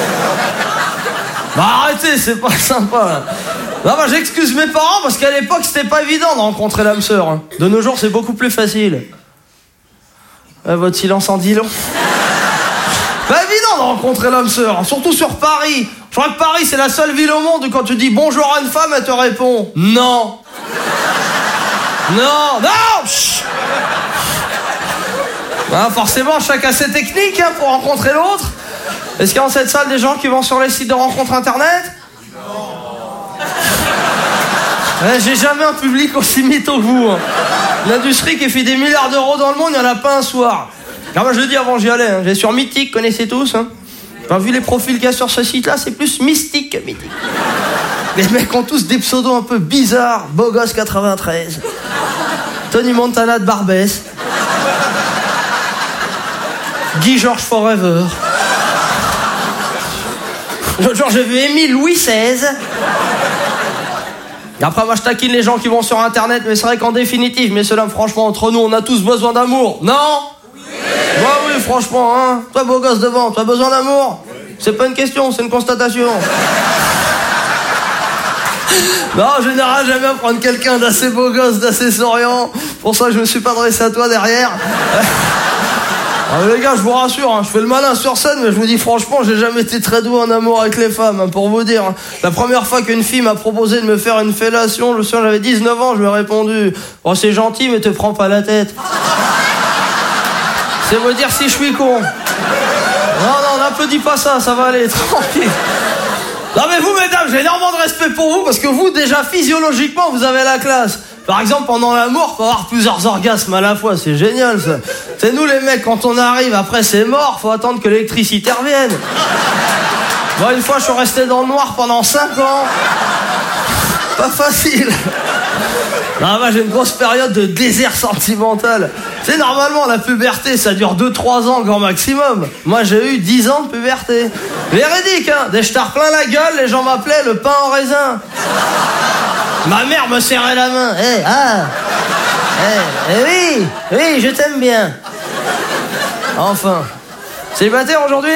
Bah arrêtez, c'est pas sympa, là. Non, bah j'excuse mes parents, parce qu'à l'époque, c'était pas évident de rencontrer l'âme sœur. Hein. De nos jours, c'est beaucoup plus facile. Euh, votre silence en dit long. Pas évident de rencontrer l'âme sœur, hein, surtout sur Paris. Je crois que Paris, c'est la seule ville au monde où quand tu dis bonjour à une femme, elle te répond non. Non, non chut. Bah, forcément, chacun ses techniques hein, pour rencontrer l'autre. Est-ce qu'il y a dans cette salle des gens qui vont sur les sites de rencontres internet? Non. Ouais, j'ai jamais un public aussi mytho que vous. Hein. L'industrie qui fait des milliards d'euros dans le monde, il n'y en a pas un soir. Alors moi je le dis avant j'y allais, hein. J'allais sur Mythique, connaissez tous. Hein. Enfin, vu les profils qu'il y a sur ce site-là, c'est plus mystique que Mythique. Les mecs ont tous des pseudos un peu bizarres. Beau gosse quatre-vingt-treize. Tony Montana de Barbès. Guy George Forever. L'autre jour j'ai vu Émile Louis seize. Et après moi je taquine les gens qui vont sur internet, mais c'est vrai qu'en définitive, messieurs dames, franchement, entre nous, on a tous besoin d'amour. Non? Oui. Bah oui, franchement, hein. Toi beau gosse devant, tu as besoin d'amour? Oui. C'est pas une question, c'est une constatation. Non, en général, j'aime bien prendre quelqu'un d'assez beau gosse, d'assez souriant. Pour ça, je me suis pas adressé à toi derrière. Ah, les gars, je vous rassure, hein, je fais le malin sur scène, mais je vous dis franchement, j'ai jamais été très doux en amour avec les femmes, hein, pour vous dire. Hein. La première fois qu'une fille m'a proposé de me faire une fellation, je me souviens, j'avais dix-neuf ans, je lui ai répondu « Oh, c'est gentil, mais te prends pas la tête. » C'est vous dire si je suis con. Non, non, n'applaudis pas ça, ça va aller, tranquille. Non mais vous, mesdames, j'ai énormément de respect pour vous, parce que vous, déjà, physiologiquement, vous avez la classe. Par exemple, pendant l'amour, faut avoir plusieurs orgasmes à la fois, c'est génial ça. C'est nous les mecs, quand on arrive, après c'est mort, faut attendre que l'électricité revienne. Moi, une fois, je suis resté dans le noir pendant cinq ans. Pas facile. Non, moi, j'ai une grosse période de désert sentimental. Tu sais, normalement, la puberté, ça dure deux trois ans, grand maximum. Moi, j'ai eu dix ans de puberté. Véridique, hein. Dès que je t'ai replein la gueule, les gens m'appelaient le pain en raisin. Ma mère me serrait la main. Eh, hey, ah Eh, hey, hey, oui, oui, je t'aime bien. Enfin. Célibataire aujourd'hui?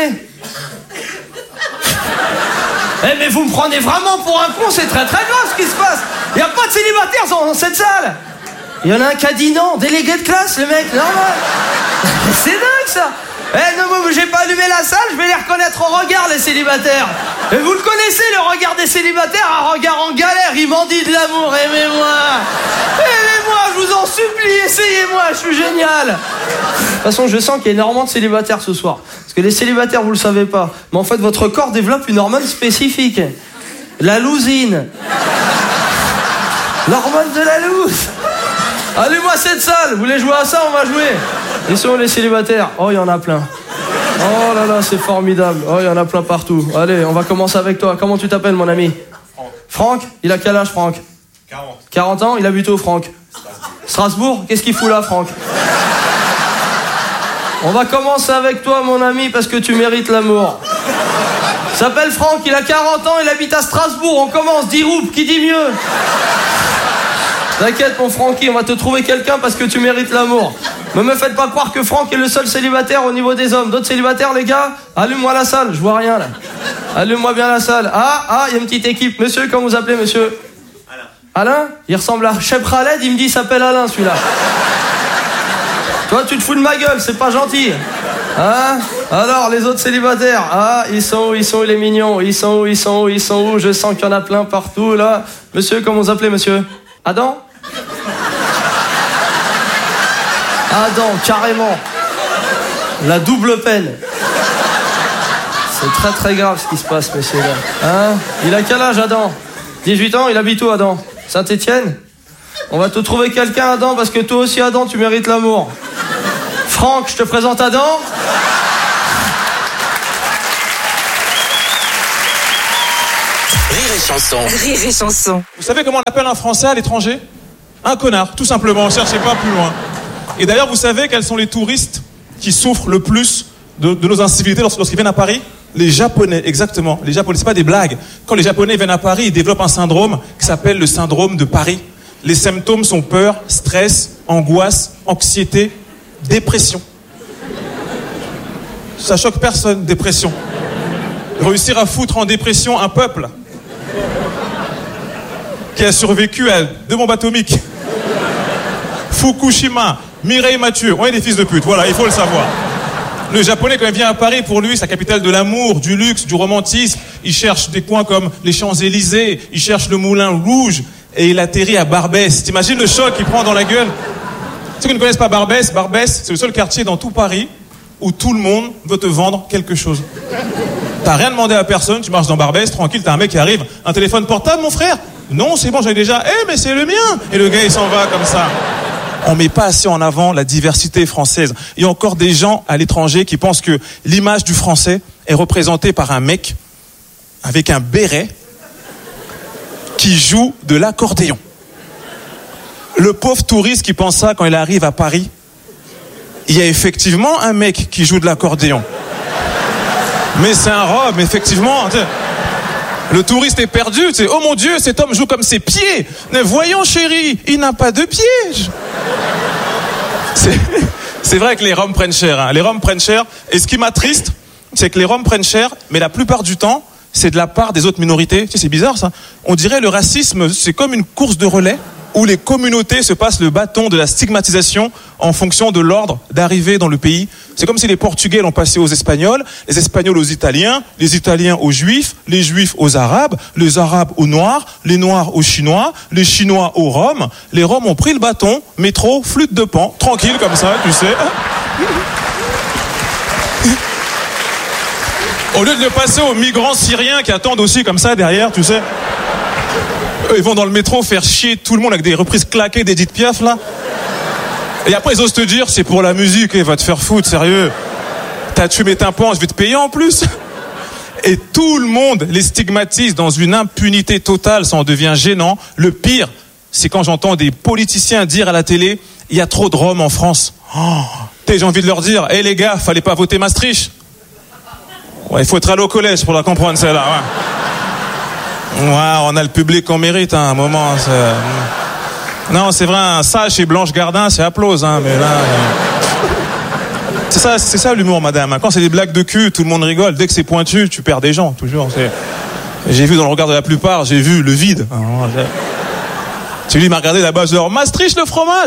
Eh, mais vous me prenez vraiment pour un con, c'est très très grave ce qui se passe. Il n'y a pas de célibataires dans cette salle. Il y en a un qui a dit non, délégué de classe, le mec, normal. C'est dingue ça. Eh non, moi j'ai pas allumé la salle, je vais les reconnaître au regard, les célibataires. Et vous le connaissez, le regard des célibataires, un regard en galère, il m'en dit de l'amour, aimez-moi. Aimez-moi, je vous en supplie, essayez-moi, je suis génial. De toute façon, je sens qu'il y a énormément de célibataires ce soir. Parce que les célibataires, vous le savez pas, mais en fait, votre corps développe une hormone spécifique. La lousine. L'hormone de la loose. Allez-moi cette salle, vous voulez jouer à ça, on va jouer. Ils sont les célibataires. Oh, il y en a plein. Oh là là, c'est formidable. Oh, il y en a plein partout. Allez, on va commencer avec toi. Comment tu t'appelles, mon ami? Franck. Franck? Il a quel âge, Franck? quarante. quarante ans? Il habite où, Franck? Strasbourg. Strasbourg? Qu'est-ce qu'il fout là, Franck? On va commencer avec toi, mon ami, parce que tu mérites l'amour. Il s'appelle Franck, il a quarante ans, il habite à Strasbourg. On commence, dix roupes, qui dit mieux? T'inquiète, mon Francky, on va te trouver quelqu'un parce que tu mérites l'amour. Ne me faites pas croire que Franck est le seul célibataire au niveau des hommes. D'autres célibataires, les gars? Allume-moi la salle, je vois rien là. Allume-moi bien la salle. Ah, ah, il y a une petite équipe. Monsieur, comment vous appelez, monsieur? Alain. Alain? Il ressemble à Cheb Khaled, il me dit il s'appelle Alain, celui-là. Toi, tu te fous de ma gueule, c'est pas gentil. Hein? Alors, les autres célibataires, ah, ils sont où, ils sont où les mignons? Ils sont où, ils sont où, ils sont où? Je sens qu'il y en a plein partout, là. Monsieur, comment vous appelez, monsieur? Adam? Adam, carrément. La double peine. C'est très très grave ce qui se passe, messieurs. Hein? Il a quel âge, Adam? dix-huit ans, il habite où, Adam? Saint-Étienne, on va te trouver quelqu'un, Adam, parce que toi aussi, Adam, tu mérites l'amour. Franck, je te présente Adam. Rire et chanson. Rire et chanson. Vous savez comment on appelle un Français à l'étranger? Un connard, tout simplement, cherchez pas plus loin. Et d'ailleurs, vous savez quels sont les touristes qui souffrent le plus de, de nos incivilités lorsqu'ils viennent à Paris? Les Japonais, exactement. Les Japonais, c'est pas des blagues. Quand les Japonais viennent à Paris, ils développent un syndrome qui s'appelle le syndrome de Paris. Les symptômes sont peur, stress, angoisse, anxiété, dépression. Ça choque personne, dépression. Réussir à foutre en dépression un peuple qui a survécu à deux bombes atomiques. Fukushima, Mireille Mathieu, on est des fils de pute, voilà, il faut le savoir. Le Japonais, quand il vient à Paris, pour lui, c'est la capitale de l'amour, du luxe, du romantisme. Il cherche des coins comme les Champs-Élysées, il cherche le Moulin Rouge, et il atterrit à Barbès. T'imagines le choc qu'il prend dans la gueule? Ceux qui ne connaissent pas Barbès, Barbès, c'est le seul quartier dans tout Paris où tout le monde veut te vendre quelque chose. T'as rien demandé à personne, tu marches dans Barbès, tranquille, t'as un mec qui arrive, un téléphone portable, mon frère? Non, c'est bon, j'en ai déjà. Eh, mais c'est le mien! Et le gars, il s'en va comme ça. On met pas assez en avant la diversité française. Il y a encore des gens à l'étranger qui pensent que l'image du français est représentée par un mec avec un béret qui joue de l'accordéon. Le pauvre touriste qui pense ça quand il arrive à Paris, il y a effectivement un mec qui joue de l'accordéon. Mais c'est un robe, effectivement. Le touriste est perdu, tu sais, oh mon Dieu, cet homme joue comme ses pieds. Mais voyons chérie, il n'a pas de pieds. C'est, c'est vrai que les Roms prennent cher, hein. Les Roms prennent cher. Et ce qui m'attriste, c'est que les Roms prennent cher, mais la plupart du temps, c'est de la part des autres minorités. Tu sais, c'est bizarre ça. On dirait le racisme, c'est comme une course de relais où les communautés se passent le bâton de la stigmatisation en fonction de l'ordre d'arrivée dans le pays. C'est comme si les Portugais l'ont passé aux Espagnols, les Espagnols aux Italiens, les Italiens aux Juifs, les Juifs aux Arabes, les Arabes aux Noirs, les Noirs aux Chinois, les Chinois aux Roms. Les Roms ont pris le bâton, métro, flûte de Pan, tranquille comme ça, tu sais. Au lieu de le passer aux migrants syriens qui attendent aussi comme ça derrière, tu sais. Eux, ils vont dans le métro faire chier tout le monde avec des reprises claquées d'Edith Piaf, là. Et après, ils osent te dire, c'est pour la musique, et va te faire foutre, sérieux. T'as tué mes tympans, je vais te payer en plus. Et tout le monde les stigmatise dans une impunité totale, ça en devient gênant. Le pire, c'est quand j'entends des politiciens dire à la télé, il y a trop de Roms en France. Oh, j'ai envie de leur dire, hé hey, les gars, fallait pas voter Maastricht. Ouais, il faut être allé au collège pour la comprendre, celle-là, ouais. Ouais, on a le public qu'on mérite, hein, à un moment. C'est... Non, c'est vrai, un sage chez Blanche Gardin, c'est applause, hein, mais là... Euh... C'est ça, c'est ça l'humour, madame. Quand c'est des blagues de cul, tout le monde rigole. Dès que c'est pointu, tu perds des gens, toujours. C'est... J'ai vu dans le regard de la plupart, j'ai vu le vide. Tu lui m'as regardé la base d'or. Maastricht, le fromage.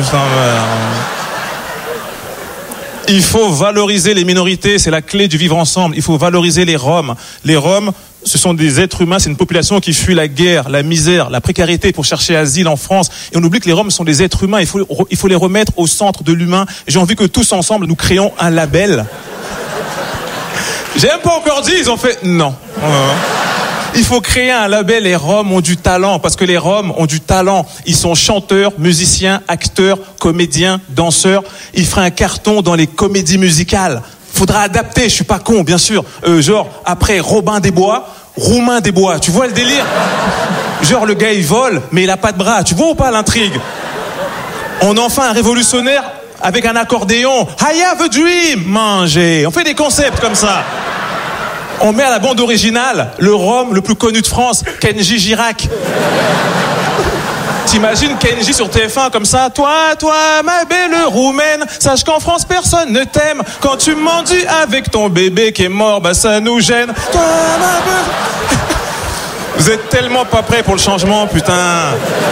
Il faut valoriser les minorités, c'est la clé du vivre ensemble. Il faut valoriser les Roms. Les Roms, ce sont des êtres humains, c'est une population qui fuit la guerre, la misère, la précarité pour chercher asile en France. Et on oublie que les Roms sont des êtres humains, il faut, il faut les remettre au centre de l'humain. J'ai envie que tous ensemble, nous créons un label. J'ai même pas encore dit, ils ont fait non. Il faut créer un label, les Roms ont du talent, parce que les Roms ont du talent. Ils sont chanteurs, musiciens, acteurs, comédiens, danseurs. Ils feraient un carton dans les comédies musicales. Faudra adapter, je suis pas con, bien sûr. Euh, genre, après Robin des Bois, Roumain des Bois. Tu vois le délire? Genre, le gars, il vole, mais il a pas de bras. Tu vois ou pas l'intrigue? On en fait un révolutionnaire avec un accordéon. I have a dream! Manger. On fait des concepts comme ça. On met à la bande originale le Rom le plus connu de France, Kenji Girac. T'imagines Kenji sur T F un comme ça? Toi, toi, ma belle roumaine, sache qu'en France personne ne t'aime. Quand tu mendis avec ton bébé qui est mort, bah ça nous gêne. Toi, ma belle... Vous êtes tellement pas prêts pour le changement, putain.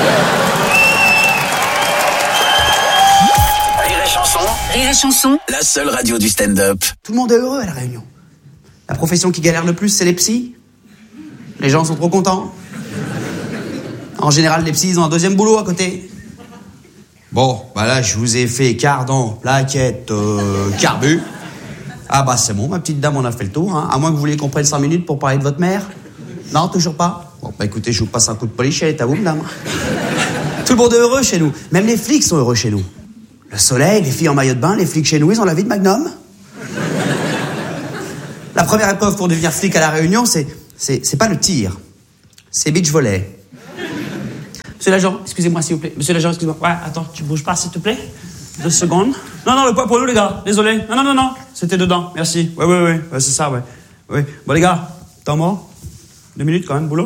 Rire et chanson. Rire et chanson. La seule radio du stand-up. Tout le monde est heureux à la Réunion. La profession qui galère le plus, c'est les psys. Les gens sont trop contents. En général, les psys, ils ont un deuxième boulot à côté. Bon, bah là, je vous ai fait cardon, plaquette, euh, carbu. Ah bah c'est bon, ma petite dame, on a fait le tour. Hein. À moins que vous vouliez qu'on prenne cinq minutes pour parler de votre mère. Non, toujours pas. Bon, bah écoutez, je vous passe un coup de polichette, à vous, madame. Tout le monde est heureux chez nous. Même les flics sont heureux chez nous. Le soleil, les filles en maillot de bain, les flics chez nous, ils ont la vie de Magnum. La première épreuve pour devenir flic à La Réunion, c'est, c'est, c'est pas le tir, c'est beach volley. Monsieur l'agent, excusez-moi s'il vous plaît. Monsieur l'agent, excusez-moi. Ouais, attends, tu bouges pas s'il te plaît. Deux secondes. Non, non, le poids pour nous les gars. Désolé. Non, non, non, non. C'était dedans. Merci. Ouais, ouais, ouais. Ouais, c'est ça, ouais. Ouais. Bon les gars, temps mort. Deux minutes quand même, boulot.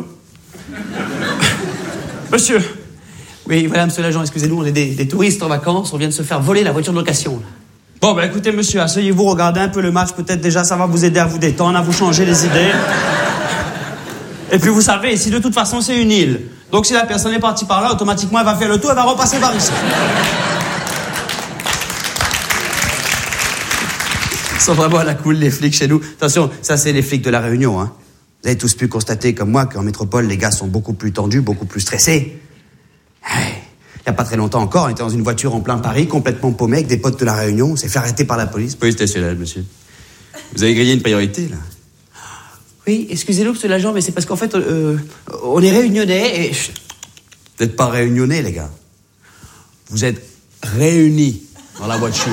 Monsieur. Oui, voilà, monsieur l'agent, excusez-nous, on est des, des touristes en vacances, on vient de se faire voler la voiture de location. Là. Bon, bah écoutez, monsieur, asseyez-vous, regardez un peu le match, peut-être déjà ça va vous aider à vous détendre, à vous changer les idées. Et puis vous savez, si de toute façon c'est une île, donc si la personne est partie par là, automatiquement elle va faire le tour, elle va repasser par ici. Ils sont vraiment à la cool, les flics chez nous. Attention, ça c'est les flics de La Réunion, hein. Vous avez tous pu constater, comme moi, qu'en métropole, les gars sont beaucoup plus tendus, beaucoup plus stressés. Il n'y a pas très longtemps encore, on était dans une voiture en plein Paris, complètement paumé, avec des potes de La Réunion. On s'est fait arrêter par la police. Police nationale, monsieur. Vous avez grillé une priorité, là. Oui, excusez-nous, monsieur l'agent, mais c'est parce qu'en fait, euh, on est réunionnais et... Vous n'êtes pas réunionnais, les gars. Vous êtes réunis dans la voiture.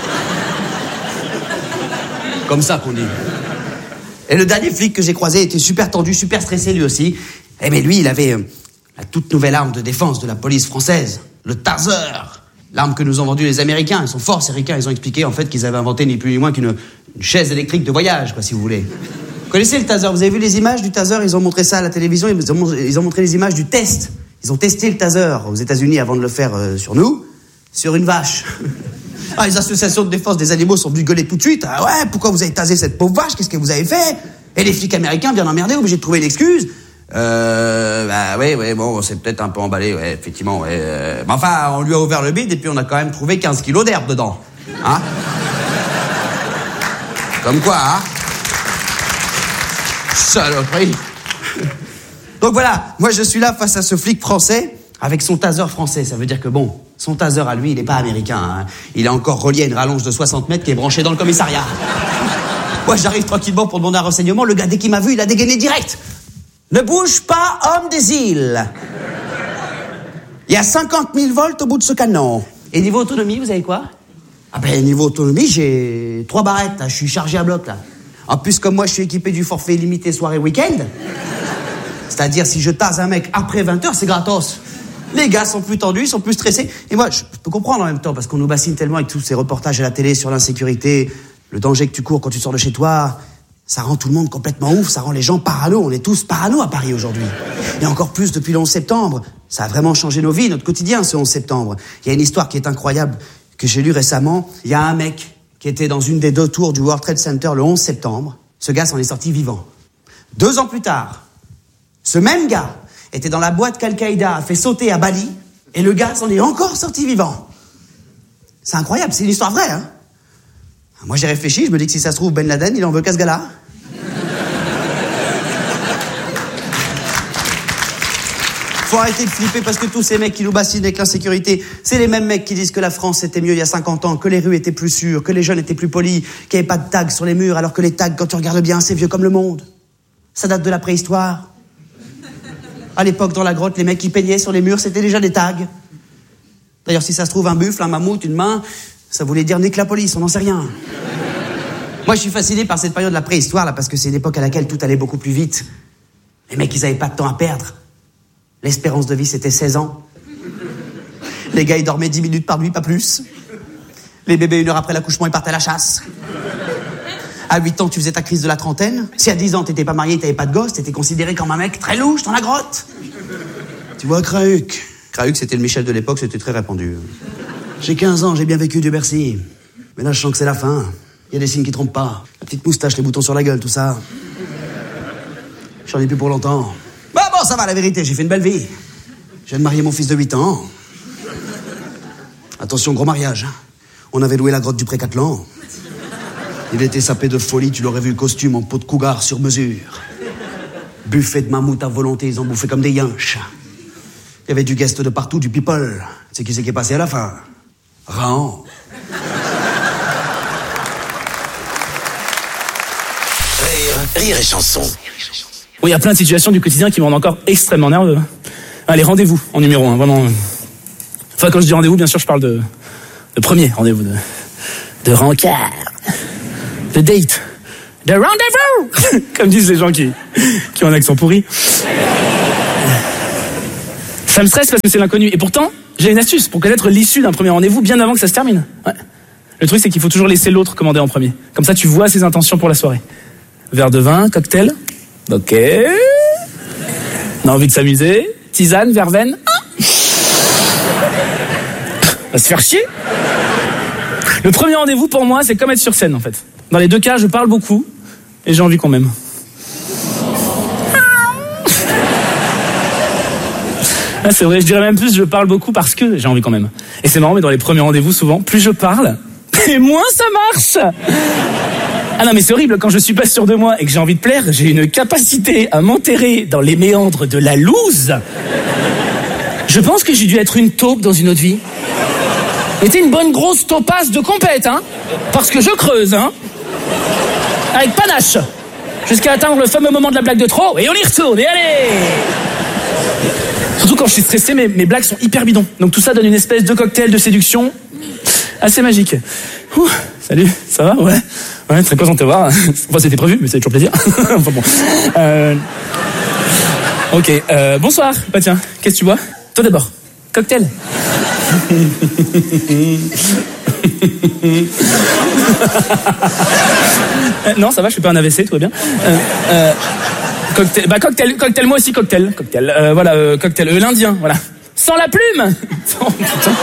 Comme ça qu'on dit. Et le dernier flic que j'ai croisé était super tendu, super stressé, lui aussi. Eh mais lui, il avait... Euh, la toute nouvelle arme de défense de la police française, le taser. L'arme que nous ont vendue les Américains. Ils sont forts, ces ricains. Ils ont expliqué, en fait, qu'ils avaient inventé ni plus ni moins qu'une une chaise électrique de voyage, quoi, si vous voulez. Vous connaissez le taser? Vous avez vu les images du taser? Ils ont montré ça à la télévision. Ils ont, ils ont montré les images du test. Ils ont testé le taser aux États-Unis avant de le faire euh, sur nous, sur une vache. Ah, les associations de défense des animaux sont venues gueuler tout de suite. Ah ouais, pourquoi vous avez tasé cette pauvre vache? Qu'est-ce que vous avez fait? Et les flics américains viennent emmerder, obligés de trouver une excuse. Euh, bah ouais, ouais, bon, c'est peut-être un peu emballé, ouais, effectivement, ouais. Euh, mais enfin, on lui a ouvert le bide et puis on a quand même trouvé quinze kilos d'herbe dedans. Hein? Comme quoi, hein? Saloperie. Donc voilà, moi je suis là face à ce flic français avec son taser français. Ça veut dire que bon, son taser à lui, il est pas américain, hein. Il est encore relié à une rallonge de soixante mètres qui est branchée dans le commissariat. Moi j'arrive tranquillement pour demander un renseignement. Le gars, dès qu'il m'a vu, il a dégainé direct. Ne bouge pas, homme des îles. Il y a cinquante mille volts au bout de ce canon. Et niveau autonomie, vous avez quoi? Ah ben, niveau autonomie, j'ai trois barrettes, là. Je suis chargé à bloc, là. En plus, comme moi, je suis équipé du forfait limité soirée week-end. C'est-à-dire, si je tase un mec après vingt heures, c'est gratos. Les gars sont plus tendus, ils sont plus stressés. Et moi, je peux comprendre en même temps, parce qu'on nous bassine tellement avec tous ces reportages à la télé sur l'insécurité, le danger que tu cours quand tu sors de chez toi. Ça rend tout le monde complètement ouf, ça rend les gens parano. On est tous parano à Paris aujourd'hui. Et encore plus depuis le onze septembre. Ça a vraiment changé nos vies, notre quotidien, ce onze septembre. Il y a une histoire qui est incroyable, que j'ai lue récemment. Il y a un mec qui était dans une des deux tours du World Trade Center le onze septembre. Ce gars s'en est sorti vivant. Deux ans plus tard, ce même gars était dans la boîte qu'Al-Qaïda a fait sauter à Bali, et le gars s'en est encore sorti vivant. C'est incroyable, c'est une histoire vraie, hein. Moi j'ai réfléchi, je me dis que si ça se trouve, Ben Laden, il en veut qu'à ce gars-là. Faut arrêter de flipper parce que tous ces mecs qui nous bassinent avec l'insécurité, c'est les mêmes mecs qui disent que la France était mieux il y a cinquante ans, que les rues étaient plus sûres, que les jeunes étaient plus polis, qu'il n'y avait pas de tags sur les murs, alors que les tags, quand tu regardes bien, c'est vieux comme le monde. Ça date de la préhistoire. À l'époque, dans la grotte, les mecs qui peignaient sur les murs, c'était déjà des tags. D'ailleurs, si ça se trouve, un buffle, un mammouth, une main, ça voulait dire nique la police, on n'en sait rien. Moi, je suis fasciné par cette période de la préhistoire, là, parce que c'est une époque à laquelle tout allait beaucoup plus vite. Les mecs, ils avaient pas de temps à perdre. L'espérance de vie, c'était seize ans. Les gars, ils dormaient dix minutes par nuit, pas plus. Les bébés, une heure après l'accouchement, ils partaient à la chasse. À huit ans, tu faisais ta crise de la trentaine. Si à dix ans, t'étais pas marié, t'avais pas de gosse, t'étais considéré comme un mec très louche dans la grotte. Tu vois, Crahuc. Crahuc, c'était le Michel de l'époque, c'était très répandu. J'ai quinze ans, j'ai bien vécu, Dieu merci. Mais là, je sens que c'est la fin. Il y a des signes qui trompent pas. La petite moustache, les boutons sur la gueule, tout ça. J'en ai plus pour longtemps. Bah bon, ça va, la vérité, j'ai fait une belle vie. Je viens de marier mon fils de huit ans. Attention, gros mariage. On avait loué la grotte du Pré-Catlan. Il était sapé de folie, tu l'aurais vu le costume en peau de cougar sur mesure. Buffet de mammouth à volonté, ils ont bouffé comme des yinches. Il y avait du guest de partout, du people. Tu sais qui c'est qui est passé à la fin? Raon. Rire, rire et chanson. Bon, il y a plein de situations du quotidien qui me rendent encore extrêmement nerveux. Allez, rendez-vous en numéro un, vraiment. Enfin, quand je dis rendez-vous, bien sûr, je parle de, de premier rendez-vous, de, de rencard, de date, de rendez-vous, comme disent les gens qui, qui ont un accent pourri. Ça me stresse parce que c'est l'inconnu. Et pourtant, j'ai une astuce pour connaître l'issue d'un premier rendez-vous bien avant que ça se termine. Ouais. Le truc, c'est qu'il faut toujours laisser l'autre commander en premier. Comme ça, tu vois ses intentions pour la soirée. Verre de vin, cocktail. Ok. On a envie de s'amuser. Tisane, verveine. Ah. Va se faire chier. Le premier rendez-vous, pour moi, c'est comme être sur scène, en fait. Dans les deux cas, je parle beaucoup et j'ai envie qu'on m'aime. Ah, c'est vrai, je dirais même plus, je parle beaucoup parce que j'ai envie qu'on m'aime. Et c'est marrant, mais dans les premiers rendez-vous, souvent, plus je parle, et moins ça marche. Ah non, mais c'est horrible, quand je suis pas sûr de moi et que j'ai envie de plaire, j'ai une capacité à m'enterrer dans les méandres de la loose. Je pense que j'ai dû être une taupe dans une autre vie. Mais t'es une bonne grosse taupasse de compète, hein. Parce que je creuse, hein. Avec panache. Jusqu'à atteindre le fameux moment de la blague de trop, et on y retourne, et allez. Surtout quand je suis stressé, mes, mes blagues sont hyper bidons. Donc tout ça donne une espèce de cocktail de séduction assez magique. Ouh, salut, ça va? Ouais. Ouais, très content de te voir. Enfin, c'était prévu, mais ça fait toujours plaisir. Enfin bon. Euh... Ok, euh, bonsoir. Bah tiens, qu'est-ce que tu bois? Toi d'abord. Cocktail. euh, non, ça va, je fais pas un A V C, tout va bien. Euh, euh, cocktail, bah cocktail, cocktail, moi aussi cocktail, cocktail. Euh, voilà, euh, cocktail, euh, l'Indien, voilà. Sans la plume. Oh, putain.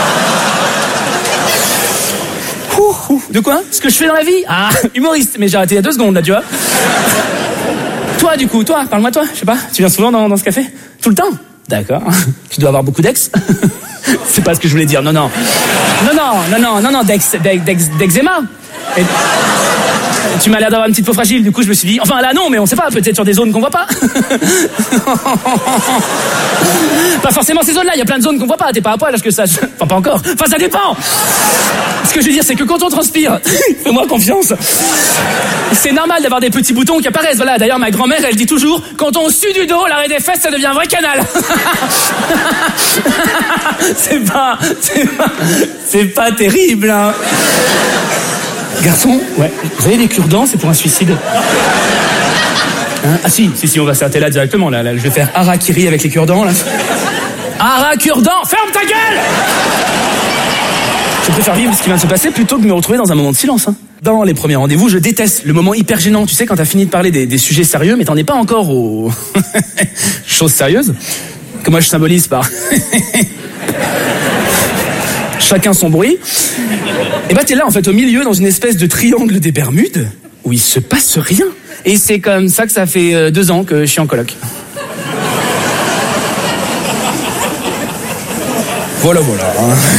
Ouh, ouh. De quoi? Ce que je fais dans la vie? Ah, humoriste. Mais j'ai arrêté il y a deux secondes là, tu vois. Toi, du coup, toi, parle-moi toi. Je sais pas. Tu viens souvent dans, dans ce café? Tout le temps? D'accord. Tu dois avoir beaucoup d'ex. C'est pas ce que je voulais dire. Non, non, non, non, non, non, non, non, d'ex, d'ex, d'eczéma. Et... Tu m'as l'air d'avoir une petite peau fragile, du coup je me suis dit... Enfin là non, mais on sait pas, peut-être sur des zones qu'on voit pas. Pas forcément ces zones-là, il y a plein de zones qu'on voit pas, t'es pas à poil, à ce que ça... Enfin pas encore, enfin ça dépend. Ce que je veux dire c'est que quand on transpire, fais-moi confiance, c'est normal d'avoir des petits boutons qui apparaissent. Voilà, d'ailleurs ma grand-mère elle dit toujours, quand on sue du dos, l'arrêt des fesses ça devient un vrai canal. C'est pas... C'est pas... C'est pas terrible, hein. Garçon, ouais, vous avez des cure-dents, c'est pour un suicide. Hein? Ah si, si, si, on va s'arrêter là directement, là, là, je vais faire harakiri avec les cure-dents, là. Hara-cure-dents, ferme ta gueule! Je préfère vivre ce qui vient de se passer plutôt que de me retrouver dans un moment de silence, hein. Dans les premiers rendez-vous, je déteste le moment hyper gênant, tu sais, quand t'as fini de parler des, des sujets sérieux, mais t'en es pas encore aux choses sérieuses, que moi je symbolise par... Chacun son bruit. Et bah t'es là en fait au milieu dans une espèce de triangle des Bermudes où il se passe rien. Et c'est comme ça que ça fait euh, deux ans que je suis en coloc. Voilà, voilà.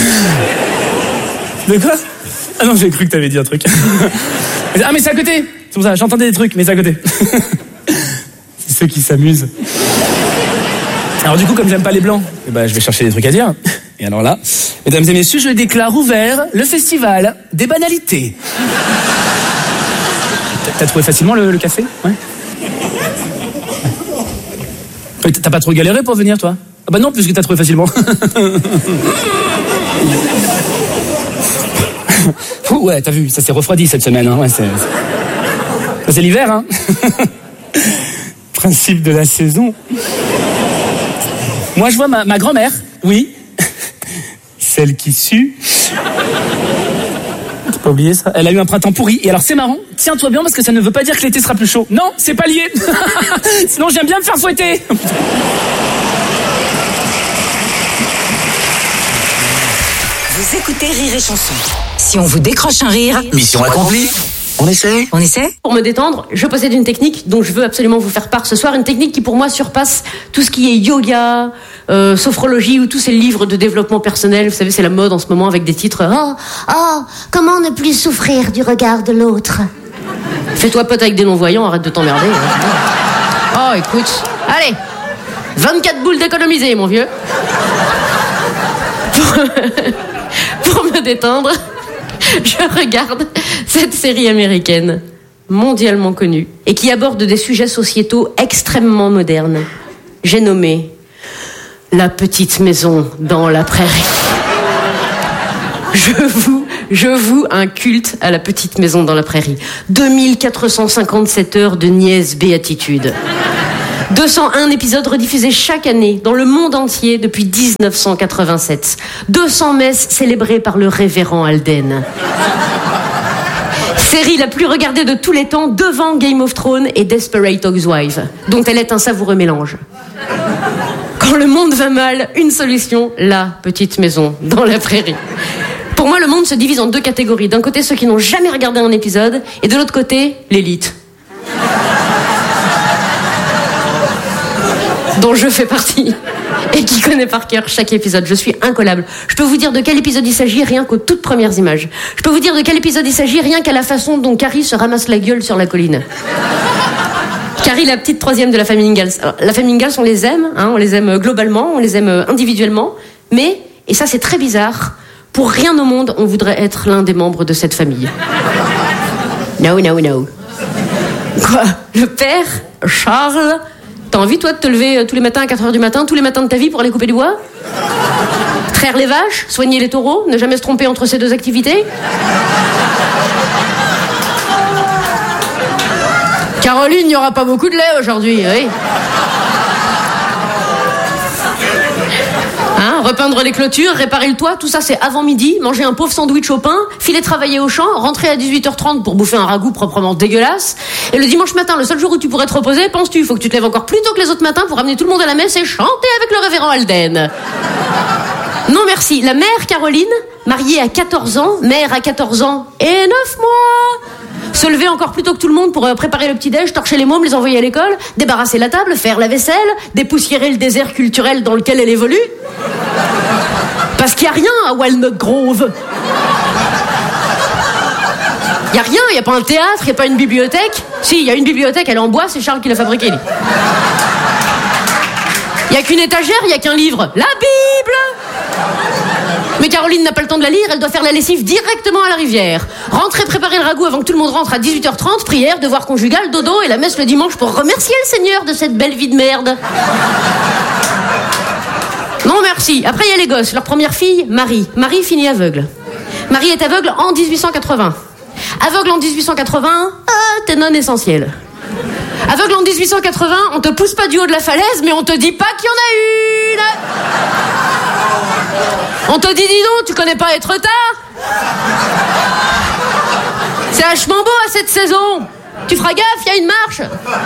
De quoi? Ah non, j'ai cru que t'avais dit un truc. Ah mais c'est à côté. C'est pour ça, j'entendais des trucs, mais c'est à côté. C'est ceux qui s'amusent. Alors du coup, comme j'aime pas les blancs, eh ben, je vais chercher des trucs à dire. Et alors là, mesdames et messieurs, je déclare ouvert le festival des banalités. T'as trouvé facilement le, le café? Ouais. Ouais. T'as pas trop galéré pour venir, toi? Ah bah non, puisque t'as trouvé facilement. Ouh, ouais, t'as vu, ça s'est refroidi cette semaine. Hein. Ouais, c'est... c'est l'hiver, hein. Principe de la saison. Moi, je vois ma, ma grand-mère, oui, celle qui sue. T'as pas oublié ça? Elle a eu un printemps pourri. Et alors, c'est marrant. Tiens-toi bien parce que ça ne veut pas dire que l'été sera plus chaud. Non, c'est pas lié. Sinon, j'aime bien me faire fouetter. Vous écoutez Rire et Chanson. Si on vous décroche un rire... Mission accomplie. On essaie? On essaie? Pour me détendre, je possède une technique dont je veux absolument vous faire part ce soir. Une technique qui pour moi surpasse tout ce qui est yoga, euh, sophrologie ou tous ces livres de développement personnel. Vous savez, c'est la mode en ce moment avec des titres. Oh, oh, comment ne plus souffrir du regard de l'autre? Fais-toi pote avec des non-voyants, arrête de t'emmerder. Oh, écoute. Allez, vingt-quatre boules d'économiser, mon vieux. Pour, pour me détendre, je regarde cette série américaine, mondialement connu et qui aborde des sujets sociétaux extrêmement modernes. J'ai nommé La petite maison dans la prairie. Je voue, je voue un culte à La petite maison dans la prairie. deux mille quatre cent cinquante-sept heures de niaise béatitude. deux cent un épisodes rediffusés chaque année dans le monde entier depuis dix-neuf cent quatre-vingt-sept. deux cents messes célébrées par le révérend Alden. Série la plus regardée de tous les temps devant Game of Thrones et Desperate Housewives, dont elle est un savoureux mélange. Quand le monde va mal, une solution, la petite maison dans la prairie. Pour moi, le monde se divise en deux catégories. D'un côté, ceux qui n'ont jamais regardé un épisode, et de l'autre côté, l'élite. Dont je fais partie, et qui connaît par cœur chaque épisode. Je suis incollable. Je peux vous dire de quel épisode il s'agit rien qu'aux toutes premières images. Je peux vous dire de quel épisode il s'agit rien qu'à la façon dont Carrie se ramasse la gueule sur la colline. Carrie, la petite troisième de la famille Ingalls. Alors, la famille Ingalls, on les aime, hein, on les aime globalement, on les aime individuellement, mais, et ça c'est très bizarre, pour rien au monde, on voudrait être l'un des membres de cette famille. No, no, no. Quoi ? Le père, Charles, t'as envie, toi, de te lever tous les matins à quatre heures du matin, tous les matins de ta vie pour aller couper du bois ? Traire les vaches, soigner les taureaux, ne jamais se tromper entre ces deux activités ? Caroline, il n'y aura pas beaucoup de lait aujourd'hui, oui. Hein, repeindre les clôtures, réparer le toit, tout ça c'est avant midi, manger un pauvre sandwich au pain, filer travailler au champ, rentrer à dix-huit heures trente pour bouffer un ragoût proprement dégueulasse. Et le dimanche matin, le seul jour où tu pourrais te reposer, penses-tu, il faut que tu te lèves encore plus tôt que les autres matins pour amener tout le monde à la messe et chanter avec le révérend Alden. Non merci, la mère Caroline, mariée à quatorze ans, mère à quatorze ans et neuf mois. Se lever encore plus tôt que tout le monde pour préparer le petit-déj, torcher les mômes, les envoyer à l'école, débarrasser la table, faire la vaisselle, dépoussiérer le désert culturel dans lequel elle évolue. Parce qu'il n'y a rien à Walnut Grove. Il n'y a rien, il n'y a pas un théâtre, il n'y a pas une bibliothèque. Si, il y a une bibliothèque, elle est en bois, c'est Charles qui l'a fabriquée. Il n'y a qu'une étagère, il n'y a qu'un livre. La Bible! Mais Caroline n'a pas le temps de la lire, elle doit faire la lessive directement à la rivière. Rentrer préparer le ragoût avant que tout le monde rentre à dix-huit heures trente, prière, devoir conjugal, dodo et la messe le dimanche pour remercier le Seigneur de cette belle vie de merde. Non merci. Après il y a les gosses. Leur première fille, Marie. Marie finit aveugle. Marie est aveugle en dix-huit cent quatre-vingts. Aveugle en dix-huit cent quatre-vingts, ah, t'es non essentiel. Aveugle en dix-huit cent quatre-vingts, on te pousse pas du haut de la falaise, mais on te dit pas qu'il y en a une. On te dit, dis donc, tu connais pas être tard. C'est vachement beau à cette saison. Tu feras gaffe, il y a une marche.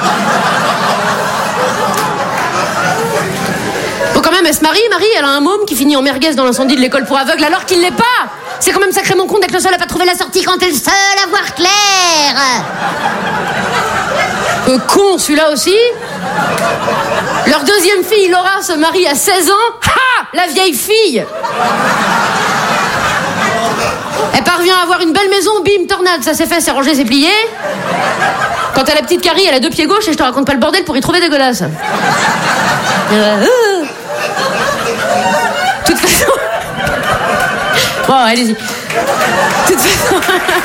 Bon, quand même, elle se marie, Marie, elle a un môme qui finit en merguez dans l'incendie de l'école pour aveugles alors qu'il l'est pas. C'est quand même sacrément con d'être le seul à pas trouver la sortie quand t'es le seul à voir clair. Euh, con, celui-là aussi. Leur deuxième fille, Laura, se marie à seize ans. Ha! La vieille fille. Elle parvient à avoir une belle maison, bim, tornade, ça c'est fait, c'est rangé, c'est plié. Quant à la petite Carrie, elle a deux pieds gauches et je te raconte pas le bordel pour y trouver des godasses. Euh, euh. Toute façon... Bon, allez-y. Toute façon...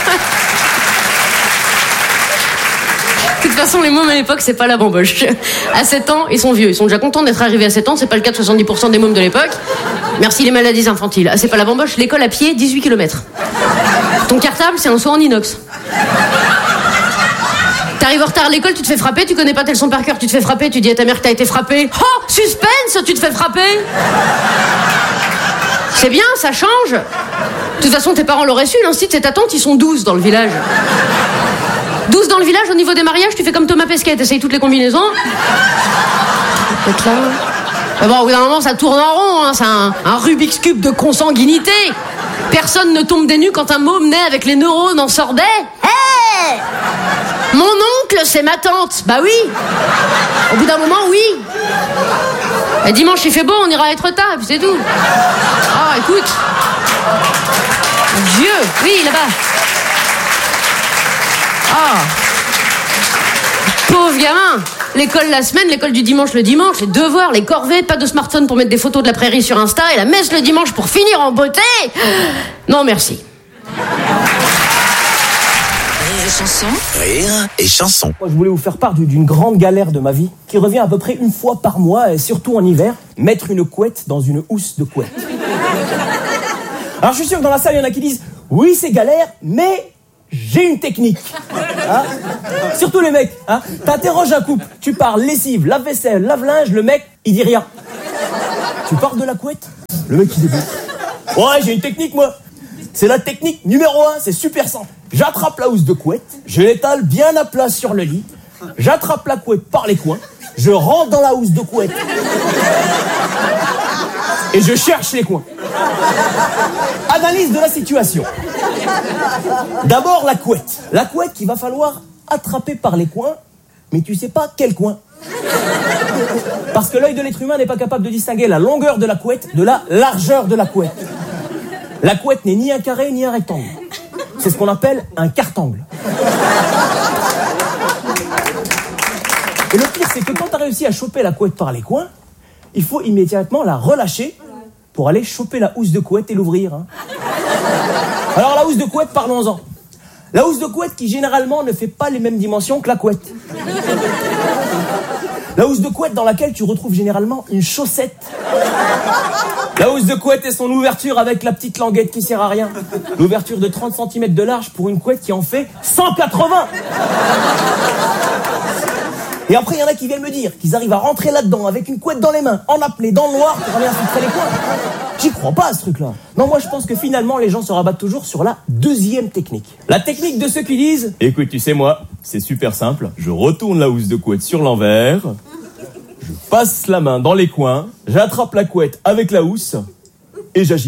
De toute façon, les mômes à l'époque, c'est pas la bamboche. À sept ans, ils sont vieux. Ils sont déjà contents d'être arrivés à sept ans. C'est pas le cas de soixante-dix pour cent des mômes de l'époque. Merci les maladies infantiles. Ah, c'est pas la bamboche. L'école à pied, dix-huit kilomètres. Ton cartable, c'est un seau en inox. T'arrives en retard à l'école, tu te fais frapper. Tu connais pas tel son par cœur, tu te fais frapper. Tu dis à ta mère que t'as été frappé. Oh, suspense, tu te fais frapper. C'est bien, ça change. De toute façon, tes parents l'auraient su. L'instit, c'est ta tante, ils sont douze dans le village. douze dans le village, au niveau des mariages, tu fais comme Thomas Pesquet, t'essayes toutes les combinaisons. Là. Mais bon, au bout d'un moment, ça tourne en rond, hein. C'est un, un Rubik's Cube de consanguinité. Personne ne tombe des nues quand un môme naît avec les neurones en sordais. Hé hey, mon oncle, c'est ma tante. Bah oui. Au bout d'un moment, oui. Et dimanche, il fait beau, on ira être tard, et puis c'est tout. Oh, écoute. Dieu, oui, là-bas. Ah, pauvre gamin. L'école la semaine, l'école du dimanche le dimanche, les devoirs, les corvées, pas de smartphone pour mettre des photos de la prairie sur Insta et la messe le dimanche pour finir en beauté. Non, merci. et Chanson. Rire et chanson. Moi, je voulais vous faire part d'une grande galère de ma vie, qui revient à peu près une fois par mois, et surtout en hiver, mettre une couette dans une housse de couette. Alors je suis sûr que dans la salle, il y en a qui disent « Oui, c'est galère, mais j'ai une technique. Hein » Surtout les mecs. Hein. T'interroges un couple, tu parles lessive, lave-vaisselle, lave-linge, le mec, il dit rien. Tu parles de la couette, le mec, il débute. « Ouais, j'ai une technique, moi. C'est la technique numéro un, c'est super simple. J'attrape la housse de couette, je l'étale bien à plat sur le lit, j'attrape la couette par les coins, je rentre dans la housse de couette et je cherche les coins. Analyse de la situation. D'abord la couette. La couette qu'il va falloir attraper par les coins, mais tu sais pas quel coin. Parce que l'œil de l'être humain n'est pas capable de distinguer la longueur de la couette de la largeur de la couette. La couette n'est ni un carré ni un rectangle. C'est ce qu'on appelle un cartangle. Et le pire, c'est que quand tu as réussi à choper la couette par les coins, il faut immédiatement la relâcher pour aller choper la housse de couette et l'ouvrir. Hein. Alors la housse de couette, parlons-en. La housse de couette qui généralement ne fait pas les mêmes dimensions que la couette. La housse de couette dans laquelle tu retrouves généralement une chaussette. La housse de couette et son ouverture avec la petite languette qui sert à rien. L'ouverture de trente centimètres de large pour une couette qui en fait cent quatre-vingts. Et après, il y en a qui viennent me dire qu'ils arrivent à rentrer là-dedans avec une couette dans les mains, en apnée, dans le noir, pour aller infiltrer les coins. J'y crois pas à ce truc-là. Non, moi je pense que finalement, les gens se rabattent toujours sur la deuxième technique. La technique de ceux qui disent « Écoute, tu sais moi, c'est super simple. Je retourne la housse de couette sur l'envers, je passe la main dans les coins, j'attrape la couette avec la housse et j'agite. »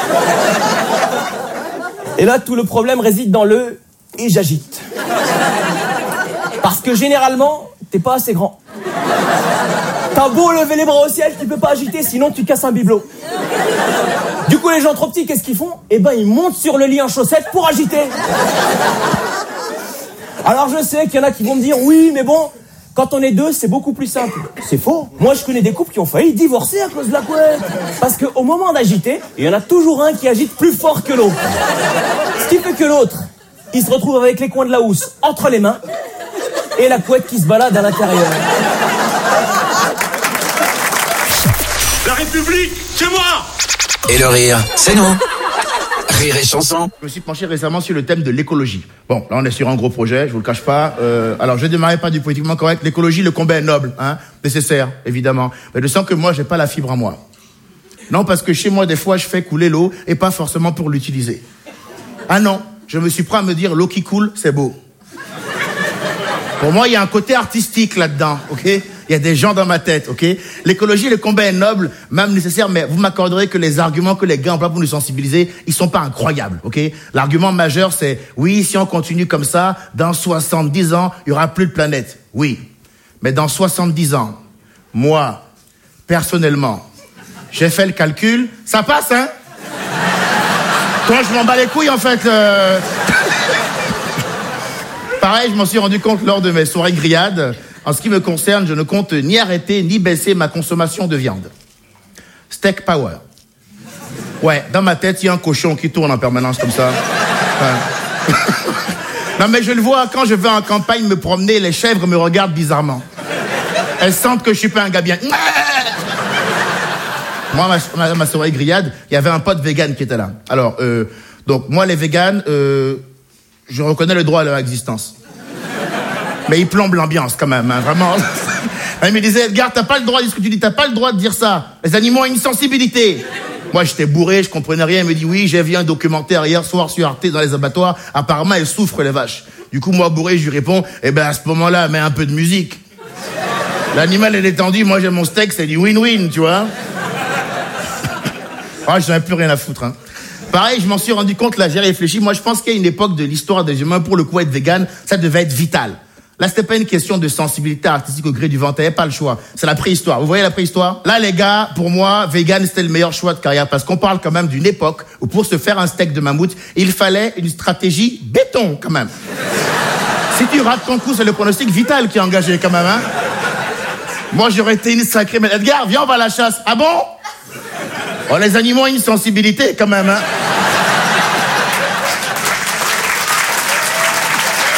Et là, tout le problème réside dans le « et j'agite ». Parce que généralement, t'es pas assez grand. T'as beau lever les bras au ciel, tu peux pas agiter, sinon tu casses un bibelot. Du coup, les gens trop petits, qu'est-ce qu'ils font ? Eh ben, ils montent sur le lit en chaussettes pour agiter. Alors je sais qu'il y en a qui vont me dire, oui, mais bon, quand on est deux, c'est beaucoup plus simple. C'est faux. Moi, je connais des couples qui ont failli divorcer à cause de la couette. Parce qu'au moment d'agiter, il y en a toujours un qui agite plus fort que l'autre. Ce qui fait que l'autre, il se retrouve avec les coins de la housse entre les mains et la couette qui se balade à l'intérieur. La République, c'est moi. Et le rire, c'est nous. Rire et chanson. Je me suis penché récemment sur le thème de l'écologie. Bon, là on est sur un gros projet, je vous le cache pas. Euh, alors je ne démarrais pas du politiquement correct. L'écologie, le combat est noble, hein, nécessaire, évidemment. Mais je sens que moi, j'ai pas la fibre en moi. Non, parce que chez moi, des fois, je fais couler l'eau et pas forcément pour l'utiliser. Ah non, je me suis prêt à me dire l'eau qui coule, c'est beau. Pour moi, il y a un côté artistique là-dedans, ok ? Il y a des gens dans ma tête, ok ? L'écologie, le combat est noble, même nécessaire, mais vous m'accorderez que les arguments que les gars emploient pour nous sensibiliser, ils sont pas incroyables, ok ? L'argument majeur, c'est, oui, si on continue comme ça, dans soixante-dix ans, il y aura plus de planète. Oui. Mais dans soixante-dix ans, moi, personnellement, j'ai fait le calcul, ça passe, hein ? Toi, je m'en bats les couilles, en fait. Euh... Pareil, je m'en suis rendu compte lors de mes soirées grillades. En ce qui me concerne, je ne compte ni arrêter ni baisser ma consommation de viande. Steak power. Ouais, dans ma tête, il y a un cochon qui tourne en permanence comme ça. Enfin... non, mais je le vois, quand je vais en campagne me promener, les chèvres me regardent bizarrement. Elles sentent que je suis pas un gars bien. Moi, ma, ma, ma soirée grillade, il y avait un pote vegan qui était là. Alors, euh, donc, moi, les véganes, euh, je reconnais le droit à leur existence. Mais il plombe l'ambiance quand même, hein, vraiment. Il me disait, Edgar, t'as pas le droit de dire ce que tu dis, t'as pas le droit de dire ça. Les animaux ont une sensibilité. Moi, j'étais bourré, je comprenais rien. Il me dit, oui, j'ai vu un documentaire hier soir sur Arte dans les abattoirs. Apparemment, elles souffrent, les vaches. Du coup, moi, bourré, je lui réponds, eh ben, à ce moment-là, mets un peu de musique. L'animal est détendu, moi, j'ai mon steak, c'est du win-win, tu vois. Ah, j'en ai plus rien à foutre, hein. Pareil, je m'en suis rendu compte, là, j'ai réfléchi. Moi, je pense qu'il y a une époque de l'histoire des humains, pour le coup, être vegan, ça devait être vital. Là, c'était pas une question de sensibilité artistique au gré du vent, t'avais pas le choix. C'est la préhistoire. Vous voyez la préhistoire? Là, les gars, pour moi, vegan, c'était le meilleur choix de carrière, parce qu'on parle quand même d'une époque où pour se faire un steak de mammouth, il fallait une stratégie béton, quand même. Si tu rates ton coup, c'est le pronostic vital qui est engagé, quand même, hein. Moi, j'aurais été une sacrée... Mais Edgar, viens, on va à la chasse. Ah bon? Oh, les animaux ont une sensibilité, quand même, hein.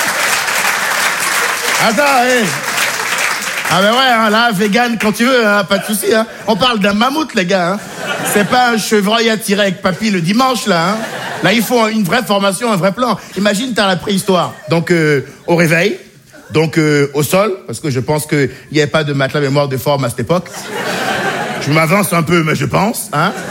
Attends, hé. Ah ben ouais, hein, là, vegan quand tu veux, hein, pas de souci. Hein. On parle d'un mammouth, les gars. Hein. C'est pas un chevreuil à tirer avec papy le dimanche, là. Hein. Là, il faut une vraie formation, un vrai plan. Imagine, t'as la préhistoire. Donc, euh, au réveil, donc euh, au sol, parce que je pense qu'il n'y avait pas de matelas mémoire de forme à cette époque. Je m'avance un peu, mais je pense. Hein.